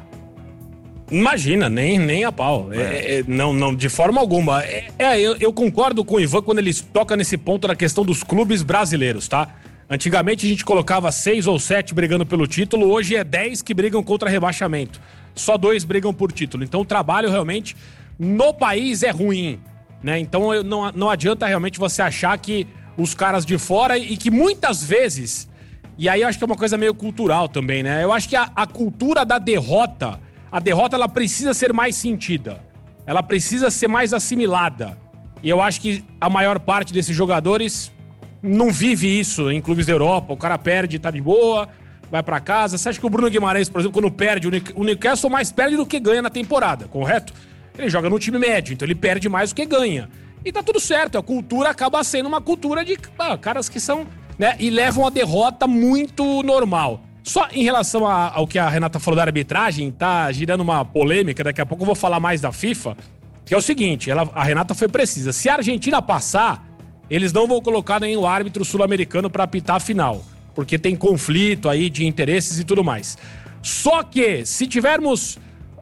Imagina, nem, nem a pau. É, é, não, não, de forma alguma. É, é, eu, eu concordo com o Ivan quando ele toca nesse ponto da questão dos clubes brasileiros, tá? Antigamente a gente colocava seis ou sete brigando pelo título, hoje é dez que brigam contra rebaixamento. Só dois brigam por título. Então o trabalho realmente no país é ruim, né? Então eu- não, não adianta realmente você achar que os caras de fora e que muitas vezes, e aí eu acho que é uma coisa meio cultural também, né? Eu acho que a, a cultura da derrota, a derrota ela precisa ser mais sentida. Ela precisa ser mais assimilada. E eu acho que a maior parte desses jogadores não vive isso em clubes da Europa. O cara perde, tá de boa, vai pra casa. Você acha que o Bruno Guimarães, por exemplo, quando perde, o Nick- o Newcastle mais perde do que ganha na temporada, correto? Ele joga no time médio, então ele perde mais do que ganha. E tá tudo certo, a cultura acaba sendo uma cultura de ah, caras que são, né, e levam a derrota muito normal. Só em relação a- ao que a Renata falou da arbitragem, tá girando uma polêmica, daqui a pouco eu vou falar mais da FIFA. Que é o seguinte, ela, a Renata foi precisa. Se a Argentina passar, eles não vão colocar nenhum árbitro sul-americano para apitar a final. Porque tem conflito aí de interesses e tudo mais. Só que, se tivermos...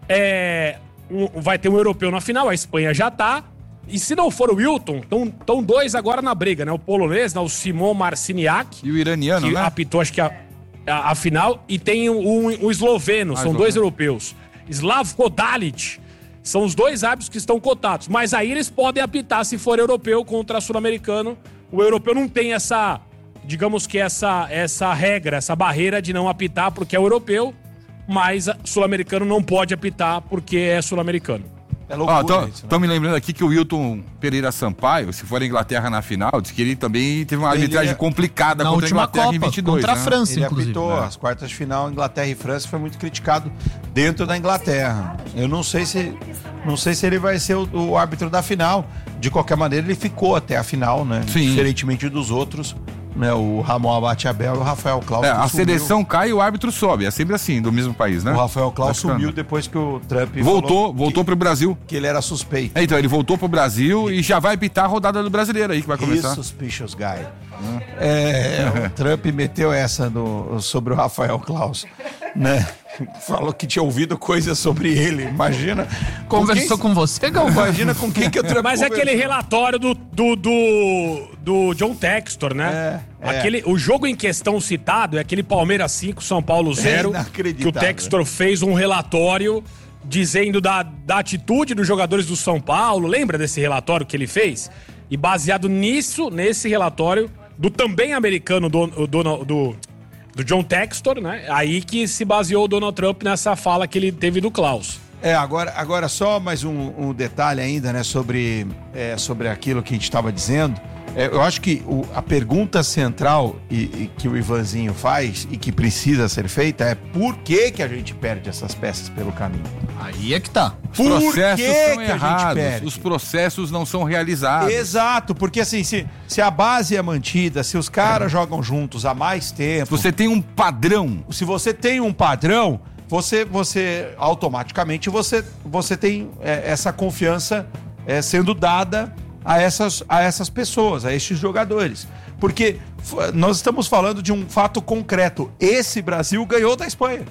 É, um, vai ter um europeu na final, a Espanha já tá. E se não for o Wilton, estão dois agora na briga, né? O polonês, né? O Simon Marciniak. E o iraniano, que né? apitou, acho que a, a, a final. E tem o, o, o esloveno, ah, são esloveno. dois europeus. Slavko Dalic. São os dois árbitros que estão cotados. Mas aí eles podem apitar se for europeu contra sul-americano. O europeu não tem essa, digamos que essa, essa regra, essa barreira de não apitar porque é europeu. Mas sul-americano não pode apitar porque é sul-americano. É loucura. Ó, tô, isso, né? Tô me lembrando aqui que o Wilton Pereira Sampaio, se for a Inglaterra na final, diz que ele também teve uma arbitragem ele, complicada na contra a Inglaterra Copa, em vinte e dois. Contra a né? França, ele inclusive. Ele apitou né? as quartas de final, Inglaterra e França, foi muito criticado dentro da Inglaterra. Eu não sei se, não sei se ele vai ser o, o árbitro da final. De qualquer maneira, ele ficou até a final, né? Sim. Diferentemente dos outros. Né, o Ramon Abate Abel e o Rafael Claus. É, a sumiu. seleção cai e o árbitro sobe. É sempre assim, do mesmo país, né? O Rafael Claus sumiu depois que o Trump voltou, voltou que, pro Brasil. Que ele era suspeito. É, então, ele voltou pro Brasil e já vai apitar a rodada do Brasileiro aí que vai começar. Isso, suspicious guy. Hum. É, o Trump meteu essa no, sobre o Rafael Claus, né? Falou que tinha ouvido coisas sobre ele. Imagina. Conversou com, quem, com você, Galvão? Imagina com quem que eu Trump Mas é aquele relatório do, do, do, do John Textor, né? É, aquele, é. O jogo em questão citado é aquele Palmeiras cinco, São Paulo zero. É que o Textor fez um relatório dizendo da, da atitude dos jogadores do São Paulo. Lembra desse relatório que ele fez? E baseado nisso, nesse relatório do também americano do... do, do do John Textor, né? Aí que se baseou o Donald Trump nessa fala que ele teve do Klaus. É, agora, agora só mais um, um detalhe ainda, né? Sobre, é, sobre aquilo que a gente estava dizendo. É, eu acho que o, a pergunta central e, e que o Ivanzinho faz e que precisa ser feita é por que que a gente perde essas peças pelo caminho? Aí é que tá. Os processos são errados, os processos não são realizados. Exato, porque assim, se, se a base é mantida, se os caras é. jogam juntos há mais tempo... Se você tem um padrão. Se você tem um padrão, você, você automaticamente você, você tem é, essa confiança é, sendo dada a essas, a essas pessoas, a esses jogadores. Porque nós estamos falando de um fato concreto. Esse Brasil ganhou da Espanha.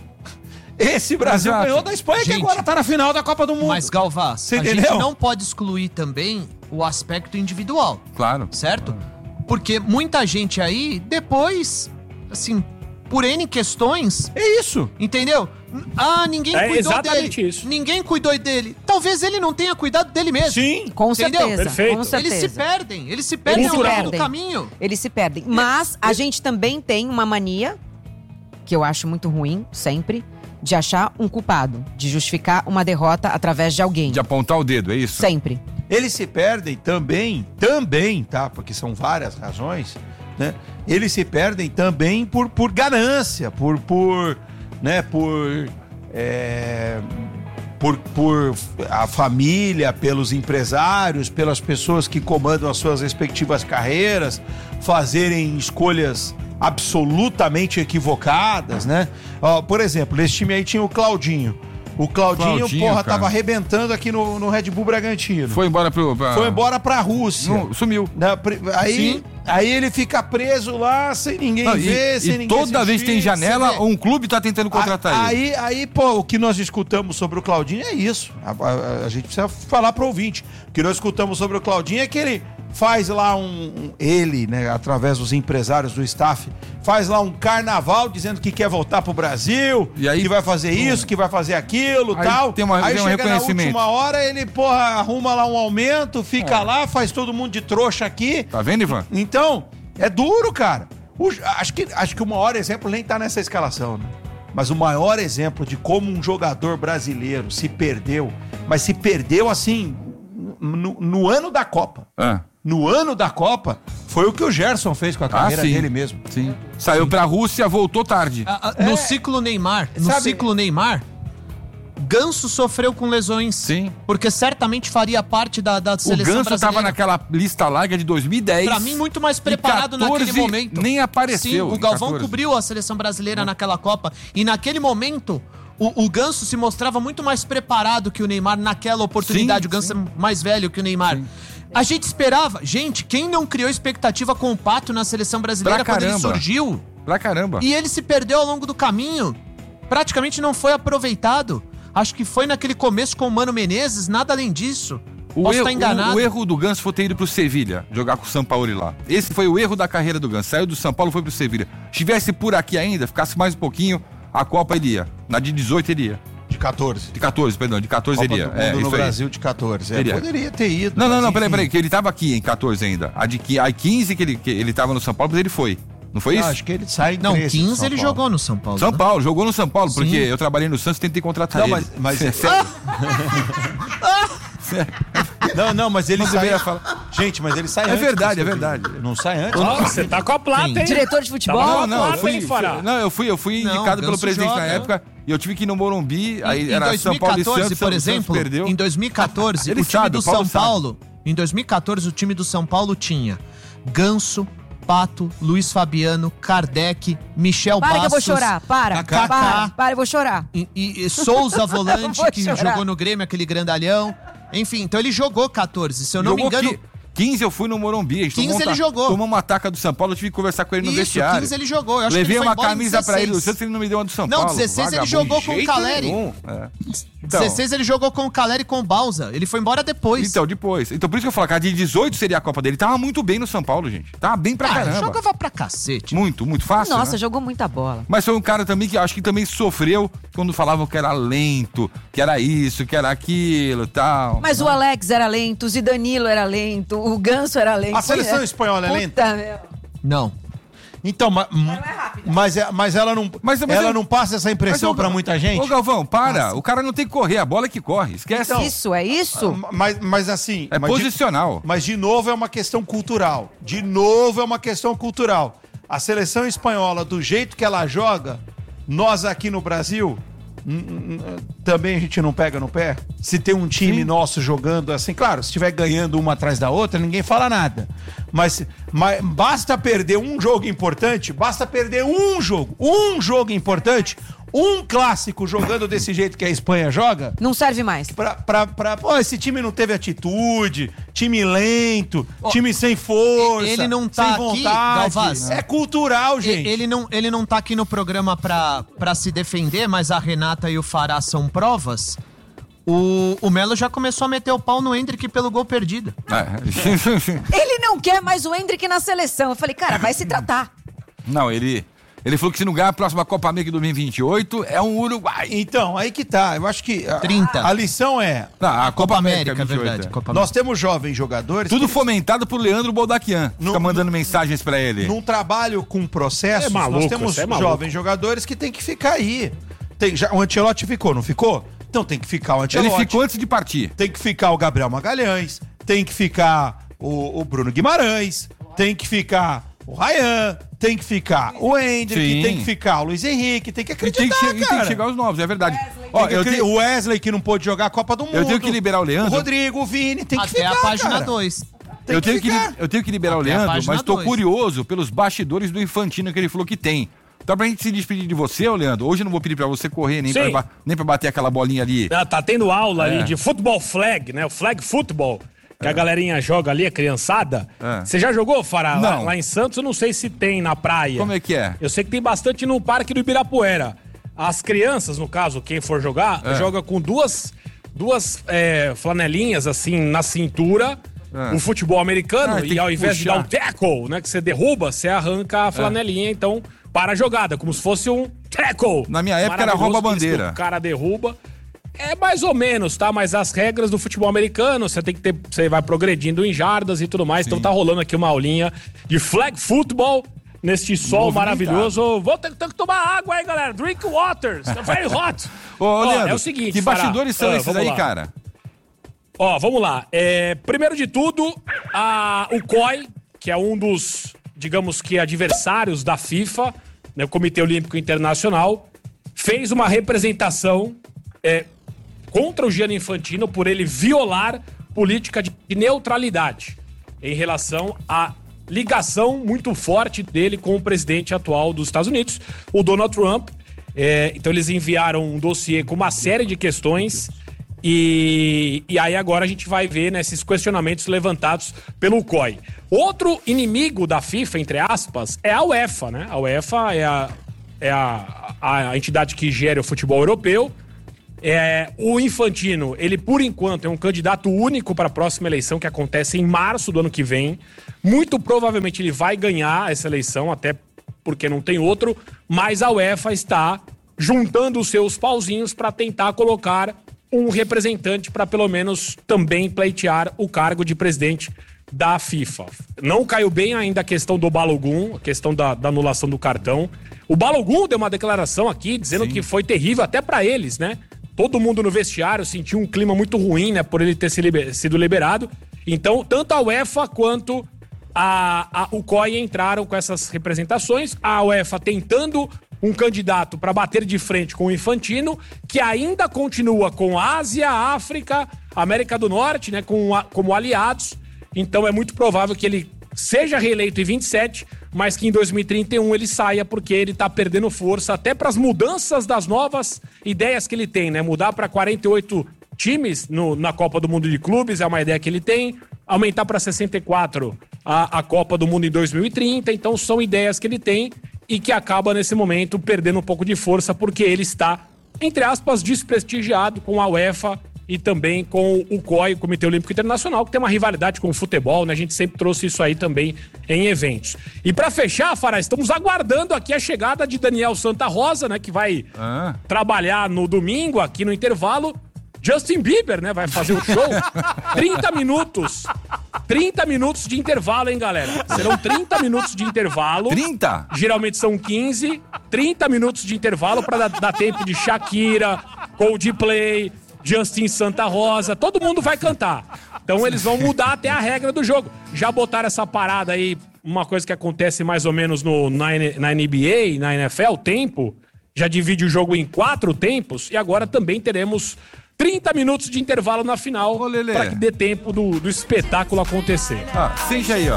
Esse Brasil Exato. ganhou da Espanha, gente, que agora tá na final da Copa do Mundo. Mas, Galvaz, Você a entendeu? gente não pode excluir também o aspecto individual. Claro. Certo? Porque muita gente aí, depois, assim, por N questões... É isso. Entendeu? Ah, ninguém é cuidou exatamente dele. Isso. Ninguém cuidou dele. Talvez ele não tenha cuidado dele mesmo. Sim. Com entendeu? certeza. Perfeito. Com certeza. Eles se perdem. Eles se perdem Eles ao se longo perdem. do caminho. Eles se perdem. Mas a gente também tem uma mania, que eu acho muito ruim, sempre, de achar um culpado. De justificar uma derrota através de alguém. De apontar o dedo, é isso? Sempre. Eles se perdem também, também, tá? Porque são várias razões, né? Eles se perdem também por, por ganância, por, por, né, por, é, por, por a família, pelos empresários, pelas pessoas que comandam as suas respectivas carreiras, fazerem escolhas absolutamente equivocadas, né? Ó, por exemplo, nesse time aí tinha o Claudinho. O Claudinho, Claudinho porra, cara. tava arrebentando aqui no, no Red Bull Bragantino. Foi embora pro... Pra... Foi embora pra Rússia. Não, sumiu. Na, aí, aí ele fica preso lá, sem ninguém Não, ver, e, sem e ninguém toda assistir, vez que tem janela, um clube tá tentando contratar a, ele. Aí, aí, pô, o que nós escutamos sobre o Claudinho é isso. A, a, a gente precisa falar pro ouvinte. O que nós escutamos sobre o Claudinho é que ele faz lá um... um ele, né, através dos empresários do staff, faz lá um carnaval dizendo que quer voltar pro Brasil, e aí, que vai fazer isso, que vai fazer aquilo, aí tal. Tem uma, aí tem um chega reconhecimento. na última hora, ele, porra, arruma lá um aumento, fica é. lá, faz todo mundo de trouxa aqui. Tá vendo, Ivan? Então, é duro, cara. O, acho, que, acho que o maior exemplo nem tá nessa escalação, né? Mas o maior exemplo de como um jogador brasileiro se perdeu, mas se perdeu assim, no, no ano da Copa. É. No ano da Copa, foi o que o Gerson fez com a carreira ah, sim. dele mesmo. Sim. Saiu sim. pra Rússia, voltou tarde. Ah, ah, no é. ciclo Neymar, no Sabe... ciclo Neymar, Ganso sofreu com lesões. Sim. Porque certamente faria parte da, da seleção brasileira. O Ganso brasileira. tava naquela lista larga de dois mil e dez. Pra mim, muito mais preparado naquele momento. Nem apareceu. Sim, o Galvão cobriu a seleção brasileira hum. naquela Copa. E naquele momento, O, o Ganso se mostrava muito mais preparado que o Neymar naquela oportunidade. Sim, o Ganso sim. é mais velho que o Neymar. Sim. A gente esperava... Gente, quem não criou expectativa com o Pato na seleção brasileira quando ele surgiu? Pra caramba. E ele se perdeu ao longo do caminho. Praticamente não foi aproveitado. Acho que foi naquele começo com o Mano Menezes, nada além disso. O Posso erro, estar enganado. O, o erro do Ganso foi ter ido pro Sevilha, jogar com o Sampaoli lá. Esse foi o erro da carreira do Ganso. Saiu do São Paulo e foi pro Sevilha. Estivesse por aqui ainda, ficasse mais um pouquinho, a Copa ele ia. Na de dezoito ele ia. De catorze. De catorze, perdão, de catorze Copa ele ia. Do mundo É, no isso aí. Brasil de catorze. É, Ele ia. poderia ter ido. Não, não, mas não, peraí, enfim. peraí, que ele tava aqui em catorze ainda. A de qui- a quinze que ele, que ele tava no São Paulo, mas ele foi. Não foi isso? Eu acho que ele sai em Não, treze do quinze São ele Paulo. jogou no São Paulo. São né? Paulo, jogou no São Paulo, Sim. porque eu trabalhei no Santos e tentei contratar Não, ele. mas... mas... É sério. Não, não, mas ele Não sai... deveria falar. Gente, mas ele sai É antes. verdade, do é Sevilha. verdade. Não sai antes. Ó, você tá com a plata, Sim. hein? Diretor de futebol? Tá Não, com a não, plata, eu fui, hein, Fará? não, eu fui, eu fui Não, indicado pelo Ganso presidente joga, na né? época e eu tive que ir no Morumbi, aí Em, era em São Paulo e dois mil e catorze, Santos, por o Santos exemplo, perdeu. em dois mil e catorze, Ele o time sabe, do o Paulo São sabe. Paulo, em dois mil e catorze, o time do São Paulo tinha Ganso, Pato, Luiz Fabiano, Kardec, Michel Para que eu vou Bastos, chorar, para, Kaká, para, para, eu vou chorar. E, e- e Souza Volante, Vou que chorar. jogou no Grêmio, aquele grandalhão. Enfim, então ele jogou catorze, se eu não Jogou me engano... qui- quinze eu fui no Morumbi. A gente quinze tomou um ele ta- jogou. Tomou uma taca do São Paulo, eu tive que conversar com ele no Isso, vestiário. quinze ele jogou. Eu acho Levei que ele foi uma embora em camisa pra ele do dezesseis. Santos, ele não me deu uma do São Não, Paulo. dezesseis ele Vagabundo, jogou de com o jeito Caleri. nenhum. É. Então, dezesseis ele jogou com o Caleri e com o Balsa. Ele foi embora depois. Então, depois. Então, por isso que eu falo, que a de dezoito seria a Copa dele. Tava muito bem no São Paulo, gente. Tava bem pra Ah, caramba. jogava pra cacete. Muito, muito fácil, Nossa, né? jogou muita bola. Mas foi um cara também que acho que também sofreu quando falavam que era lento, que era isso, que era aquilo e tal. Mas o Alex era lento, o Zidanilo era lento, o Ganso era lento. A seleção espanhola é Puta, lenta? meu. Não. Então, ma- mas, é- mas ela não, Mas- mas ela eu- não passa essa impressão Mas, ô, pra muita gente? Ô, Galvão, para. O cara não tem que correr, a bola é que corre. Esquece. Isso, é isso? Mas, mas assim... É mas de- posicional. mas de novo é uma questão cultural. De novo é uma questão cultural. A seleção espanhola, do jeito que ela joga, nós aqui no Brasil, hum, hum, também a gente não pega no pé. Se tem um time nosso jogando assim, claro, se estiver ganhando uma atrás da outra, ninguém fala nada. Mas, mas basta perder um jogo importante, basta perder um jogo, um jogo importante, um clássico jogando desse jeito que a Espanha joga, Não serve mais. Pra, pra, pra, pô, esse time não teve atitude, time lento, time sem força, Ele não tá sem aqui, vontade. Galvaz. É cultural, gente. Ele não, ele não tá aqui no programa pra, pra se defender, mas a Renata e o Fará são provas. O, o Melo já começou a meter o pau no Hendrick pelo gol perdido. É. Ele não quer mais o Hendrick na seleção. Eu falei, cara, vai se tratar. Não, ele, ele falou que se não ganhar a próxima Copa América de dois mil e vinte e oito, é um Uruguai. Então, aí que tá. Eu acho que a, trinta. a lição é, Não, a Copa, Copa América, América, é vinte e oito, verdade. é. Copa nós temos jovens jogadores Tudo que fomentado por Leandro Boldaquian. Não- Fica mandando mensagens pra ele. num trabalho com processos, É maluco, nós temos você é maluco. jovens jogadores que tem que ficar aí. Tem, já, o Ancelotti ficou, não ficou? Então tem que ficar o Ele Ancelotti. ficou antes de partir. Tem que ficar o Gabriel Magalhães, tem que ficar o, o Bruno Guimarães, tem que ficar o Ryan, tem que ficar o Hendrick, Sim. tem que ficar o Luiz Henrique, tem que E acreditar, tem que, che- e tem cara. que chegar os novos, é verdade. Ó, Tem que eu, acre- tenho, O Wesley que não pôde jogar a Copa do Mundo. eu tenho que liberar o Leandro. O Rodrigo, o Vini, tem que Até ficar, a página cara. dois. Tem eu, que tenho que, ficar. li- eu tenho que liberar o Até a Leandro, página mas tô dois. curioso pelos bastidores do Infantino que ele falou que tem. Então, pra gente se despedir de você, ô Leandro, hoje eu não vou pedir pra você correr, nem Sim. pra, ba- nem pra bater aquela bolinha ali. Ah, tá tendo aula É. ali de futebol flag, né? O flag football, que a galerinha joga ali, a criançada. É. Você já jogou, Fará? Lá, Não. lá em Santos, eu não sei se tem na praia. Como é que é? Eu sei que tem bastante no Parque do Ibirapuera. As crianças, no caso, quem for jogar, É. joga com duas, duas é, flanelinhas assim na cintura. É. O futebol americano, Ah, tem e ao que invés de dar puxar. um tackle, né, que você derruba, você arranca a flanelinha, então para a jogada, como se fosse um tackle. Na minha época era Maravilhoso, rouba-bandeira. que O cara derruba. É mais ou menos, tá? Mas as regras do futebol americano, você tem que ter. Você vai progredindo em jardas e tudo mais. Então tá rolando aqui uma aulinha de flag football neste sol Movimentado. maravilhoso. Vou ter, ter que tomar água aí, galera. Drink water. It's very hot. Ô, Ó, Leandro, é o seguinte, que Fará. bastidores são Ah, esses vamos aí, lá. cara? Ó, vamos lá. É, primeiro de tudo, a, o C O I, que é um dos, digamos que, adversários da FIFA, né, o Comitê Olímpico Internacional, fez uma representação é, contra o Gianni Infantino por ele violar política de neutralidade em relação à ligação muito forte dele com o presidente atual dos Estados Unidos, o Donald Trump. É, então eles enviaram um dossiê com uma série de questões e, e aí agora a gente vai ver né, esses questionamentos levantados pelo C O I. Outro inimigo da FIFA, entre aspas, é a UEFA, né? A UEFA é a, é a, a entidade que gera o futebol europeu. É, o Infantino, ele por enquanto é um candidato único para a próxima eleição que acontece em março do ano que vem. Muito provavelmente ele vai ganhar essa eleição, até porque não tem outro, mas a UEFA está juntando os seus pauzinhos para tentar colocar um representante para pelo menos também pleitear o cargo de presidente da FIFA. Não caiu bem ainda a questão do Balogun, a questão da, da anulação do cartão. O Balogun deu uma declaração aqui dizendo Sim. que foi terrível até para eles, né? Todo mundo no vestiário sentiu um clima muito ruim, né, por ele ter sido liberado. Então, tanto a UEFA quanto a, a, o C O I entraram com essas representações. A UEFA tentando um candidato para bater de frente com o Infantino, que ainda continua com Ásia, África, América do Norte, né, com, como aliados. Então, é muito provável que ele seja reeleito em vinte e sete, mas que em dois mil e trinta e um ele saia porque ele tá perdendo força até para as mudanças das novas ideias que ele tem, né? Mudar para quarenta e oito times no, na Copa do Mundo de Clubes é uma ideia que ele tem, aumentar para sessenta e quatro a, a Copa do Mundo em dois mil e trinta, então são ideias que ele tem e que acaba nesse momento perdendo um pouco de força porque ele está, entre aspas, desprestigiado com a UEFA e também com o C O I, o Comitê Olímpico Internacional, que tem uma rivalidade com o futebol, né? A gente sempre trouxe isso aí também em eventos. E pra fechar, Fará, estamos aguardando aqui a chegada de Daniel Santa Rosa, né? Que vai ah. trabalhar no domingo, aqui no intervalo. Justin Bieber, né? Vai fazer o show. trinta minutos. trinta minutos de intervalo, hein, galera? Serão trinta minutos de intervalo. trinta? Geralmente são quinze. trinta minutos de intervalo pra dar, dar tempo de Shakira, Coldplay, Justin Santa Rosa, todo mundo vai cantar. Então eles vão mudar até a regra do jogo. Já botaram essa parada aí, uma coisa que acontece mais ou menos no, na, na N B A, na N F L, tempo. Já divide o jogo em quatro tempos e agora também teremos trinta minutos de intervalo na final para que dê tempo do, do espetáculo acontecer. Ah, seja aí, ó.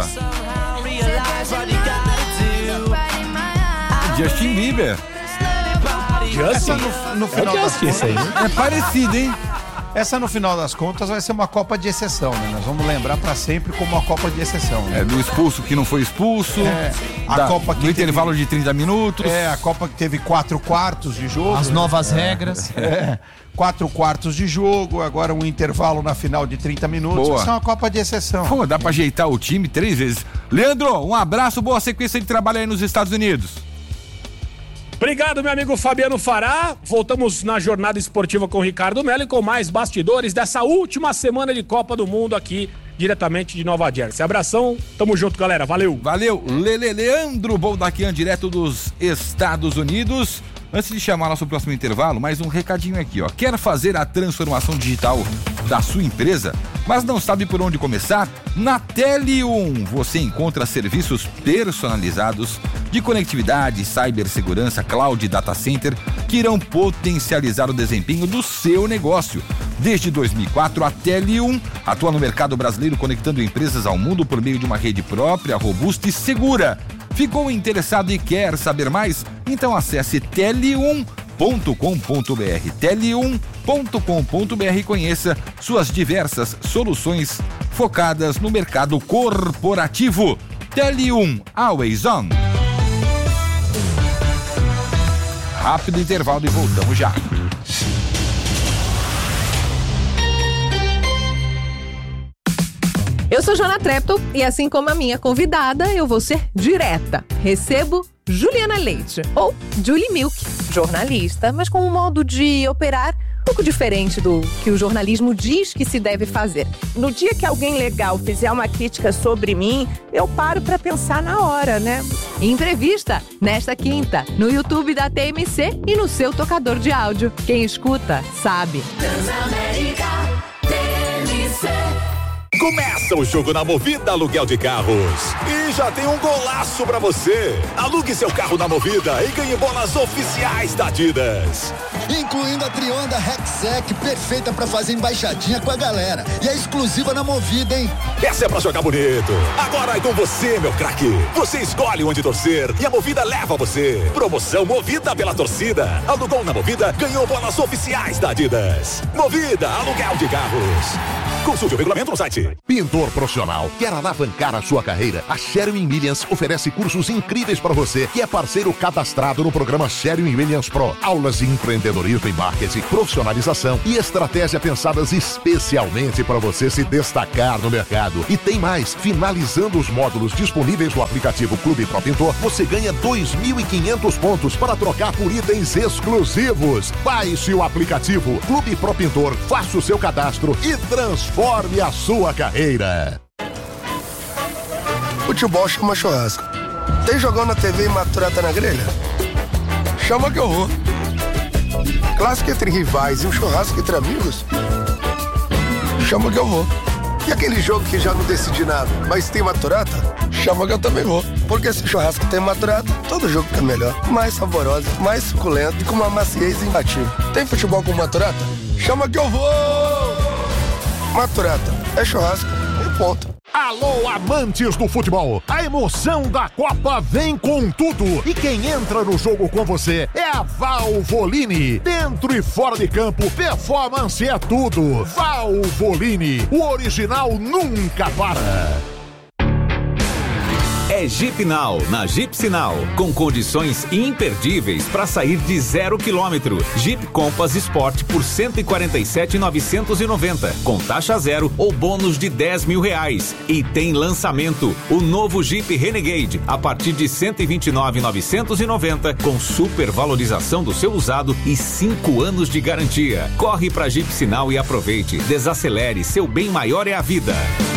Justin Bieber. Essa no, no final das contas, aí, né? É parecido, hein? Essa no final das contas vai ser uma Copa de exceção, né? Nós vamos lembrar pra sempre como uma Copa de exceção, né? É, do expulso que não foi expulso. É, a da, Copa que no teve, intervalo de trinta minutos. É, a Copa que teve quatro quartos de jogo. As né? novas é, regras. É, quatro quartos de jogo, agora um intervalo na final de trinta minutos. Boa. Vai ser uma Copa de exceção. Pô, dá pra ajeitar o time três vezes. Leandro, um abraço, boa sequência de trabalho aí nos Estados Unidos. Obrigado, meu amigo Fabiano Fará. Voltamos na jornada esportiva com o Ricardo Mello e com mais bastidores dessa última semana de Copa do Mundo aqui, diretamente de Nova Jersey. Abração, tamo junto, galera. Valeu. Valeu. Lele Leandro Boldaquian, direto dos Estados Unidos. Antes de chamar nosso próximo intervalo, mais um recadinho aqui, ó. Quer fazer a transformação digital da sua empresa, mas não sabe por onde começar? Na Telium você encontra serviços personalizados de conectividade, cibersegurança, cloud e data center que irão potencializar o desempenho do seu negócio. Desde dois mil e quatro, a Telium atua no mercado brasileiro conectando empresas ao mundo por meio de uma rede própria, robusta e segura. Ficou interessado e quer saber mais? Então acesse telium ponto com ponto br, telium ponto com ponto br e conheça suas diversas soluções focadas no mercado corporativo. Telium, always on. Rápido intervalo e voltamos já. Eu sou Joana Trepton e assim como a minha convidada, eu vou ser direta. Recebo Juliana Leite, ou Julie Milk, jornalista, mas com um modo de operar um pouco diferente do que o jornalismo diz que se deve fazer. No dia que alguém legal fizer uma crítica sobre mim, eu paro pra pensar na hora, né? Entrevista nesta quinta, no YouTube da T M C e no seu tocador de áudio. Quem escuta, sabe. Transamérica, T M C. Começa o jogo na Movida Aluguel de Carros. E já tem um golaço pra você. Alugue seu carro na Movida e ganhe bolas oficiais da Adidas. Incluindo a Trionda Rexec, perfeita pra fazer embaixadinha com a galera. E é exclusiva na Movida, hein? Essa é pra jogar bonito. Agora é com você, meu craque. Você escolhe onde torcer e a Movida leva você. Promoção Movida pela torcida. Alugou na Movida, ganhou bolas oficiais da Adidas. Movida Aluguel de Carros. Consulte o regulamento no site. Pintor profissional, quer alavancar a sua carreira? A Sherwin Williams oferece cursos incríveis para você, que é parceiro cadastrado no programa Sherwin Williams Pro. Aulas de empreendedorismo e marketing, profissionalização e estratégia pensadas especialmente para você se destacar no mercado. E tem mais, finalizando os módulos disponíveis no aplicativo Clube Pro Pintor, você ganha dois mil e quinhentos pontos para trocar por itens exclusivos. Baixe o aplicativo Clube Pro Pintor, faça o seu cadastro e transforme a sua carreira. Futebol chama churrasco. Tem jogão na T V e maturata na grelha? Chama que eu vou. Clássico entre rivais e um churrasco entre amigos? Chama que eu vou. E aquele jogo que já não decidi nada, mas tem maturata? Chama que eu também vou. Porque se churrasco tem maturata, todo jogo fica melhor. Mais saboroso, mais suculento e com uma maciez imbatível. Tem futebol com maturata? Chama que eu vou! Maturata, é churrasco e ponto. Alô, amantes do futebol! A emoção da Copa vem com tudo! E quem entra no jogo com você é a Valvoline. Dentro e fora de campo, performance é tudo. Valvoline, o original nunca para. É Jeep Now, na Jeep Sinal, com condições imperdíveis para sair de zero quilômetro. Jeep Compass Sport por cento e quarenta e sete mil novecentos e noventa, com taxa zero ou bônus de dez mil reais. E tem lançamento, o novo Jeep Renegade, a partir de cento e vinte e nove mil novecentos e noventa, com super valorização do seu usado e cinco anos de garantia. Corre para Jeep Sinal e aproveite. Desacelere, seu bem maior é a vida.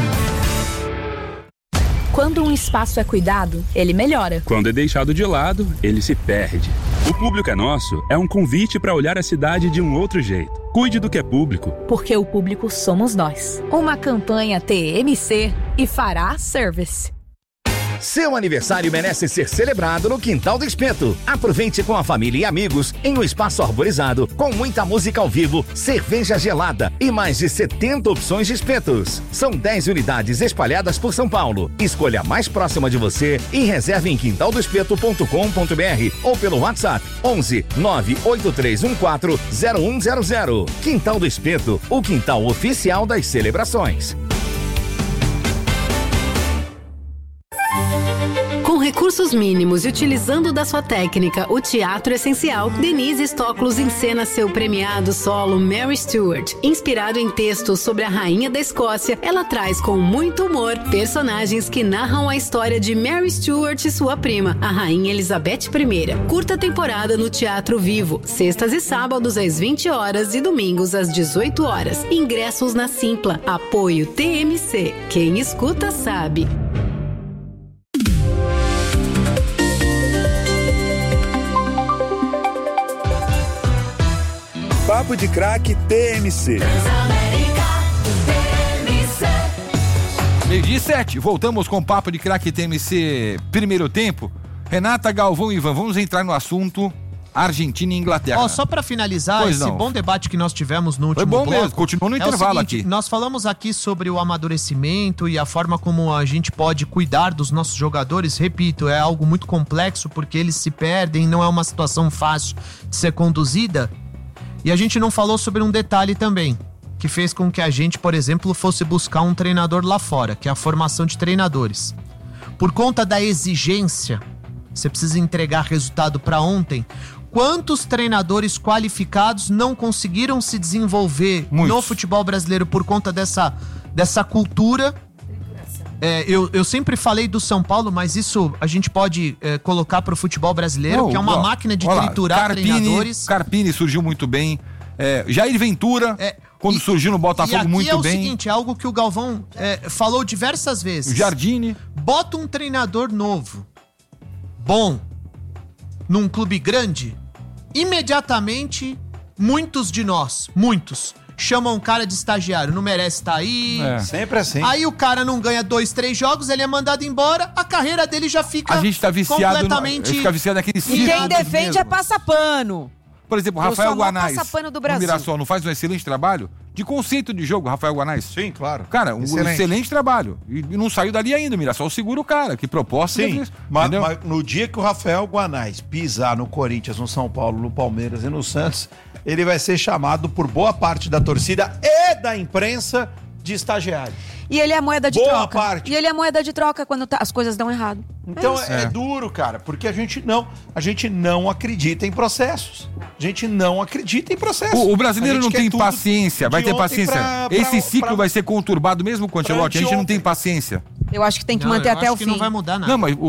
Quando um espaço é cuidado, ele melhora. Quando é deixado de lado, ele se perde. O Público é Nosso é um convite para olhar a cidade de um outro jeito. Cuide do que é público. Porque o público somos nós. Uma campanha T M C e Fará Service. Seu aniversário merece ser celebrado no Quintal do Espeto. Aproveite com a família e amigos em um espaço arborizado, com muita música ao vivo, cerveja gelada e mais de setenta opções de espetos. São dez unidades espalhadas por São Paulo. Escolha a mais próxima de você e reserve em quintal do espeto ponto com ponto b r ou pelo WhatsApp onze nove oito três um quatro zero um zero zero. Quintal do Espeto, o quintal oficial das celebrações. Com recursos mínimos e utilizando da sua técnica o teatro essencial, Denise Stoklos encena seu premiado solo Mary Stuart. Inspirado em textos sobre a rainha da Escócia, ela traz com muito humor personagens que narram a história de Mary Stuart e sua prima, a rainha Elizabeth I. Curta temporada no Teatro Vivo, sextas e sábados às vinte horas e domingos às dezoito horas. Ingressos na Simpla. Apoio T M C. Quem escuta sabe. Papo de Craque T M C. Meio dia e sete, voltamos com o Papo de Craque T M C primeiro tempo. Renata, Galvão e Ivan, vamos entrar no assunto Argentina e Inglaterra. Ó, só pra finalizar Pois esse não. bom debate que nós tivemos no último Foi bom bloco, mesmo, continuou no é o intervalo seguinte, aqui. Nós falamos aqui sobre o amadurecimento e a forma como a gente pode cuidar dos nossos jogadores. Repito, é algo muito complexo porque eles se perdem, não é uma situação fácil de ser conduzida. E a gente não falou sobre um detalhe também, que fez com que a gente, por exemplo, fosse buscar um treinador lá fora, que é a formação de treinadores. Por conta da exigência, você precisa entregar resultado para ontem. Quantos treinadores qualificados não conseguiram se desenvolver Muitos. no futebol brasileiro por conta dessa, dessa cultura? É, eu, eu sempre falei do São Paulo, mas isso a gente pode é, colocar para o futebol brasileiro, Não, que é uma ó, máquina de lá, triturar Carpini, treinadores. Carpini surgiu muito bem. É, Jair Ventura, é, quando e, surgiu no Botafogo, muito bem. E aqui é o bem. seguinte, é algo que o Galvão é, falou diversas vezes. Jardine. Bota um treinador novo, bom, num clube grande, imediatamente, muitos de nós, muitos, chamam um cara de estagiário, não merece estar aí. É. Sempre assim. Aí o cara não ganha dois, três jogos, ele é mandado embora, a carreira dele já fica A gente tá viciado, completamente... no, a gente fica viciado naquele E quem defende mesmo. é passapano. Por exemplo, o Eu Rafael sou a maior Guanais, passapano do no Brasil. Mirassol, não faz um excelente trabalho? De conceito de jogo, Rafael Guanais. Sim, claro. Cara, um excelente, Excelente. trabalho. E e não saiu dali ainda, o Mirassol segura o cara. Que proposta. Sim, deve- mas, entendeu? mas no dia que o Rafael Guanais pisar no Corinthians, no São Paulo, no Palmeiras e no Santos, ele vai ser chamado por boa parte da torcida e da imprensa de estagiário. E ele é a moeda de Boa troca. parte. E ele é a moeda de troca quando tá- as coisas dão errado. Então isso. é, é duro, cara, porque a gente não, a gente não acredita em processos. A gente não acredita em processos. O, o brasileiro A gente não quer tem tudo paciência, vai de ter ontem paciência. pra- pra- Esse ciclo pra- vai ser conturbado mesmo com o Ancelotti. A gente não tem paciência. Eu acho que tem que Não, manter eu até acho o que fim. não vai mudar nada. Não, mas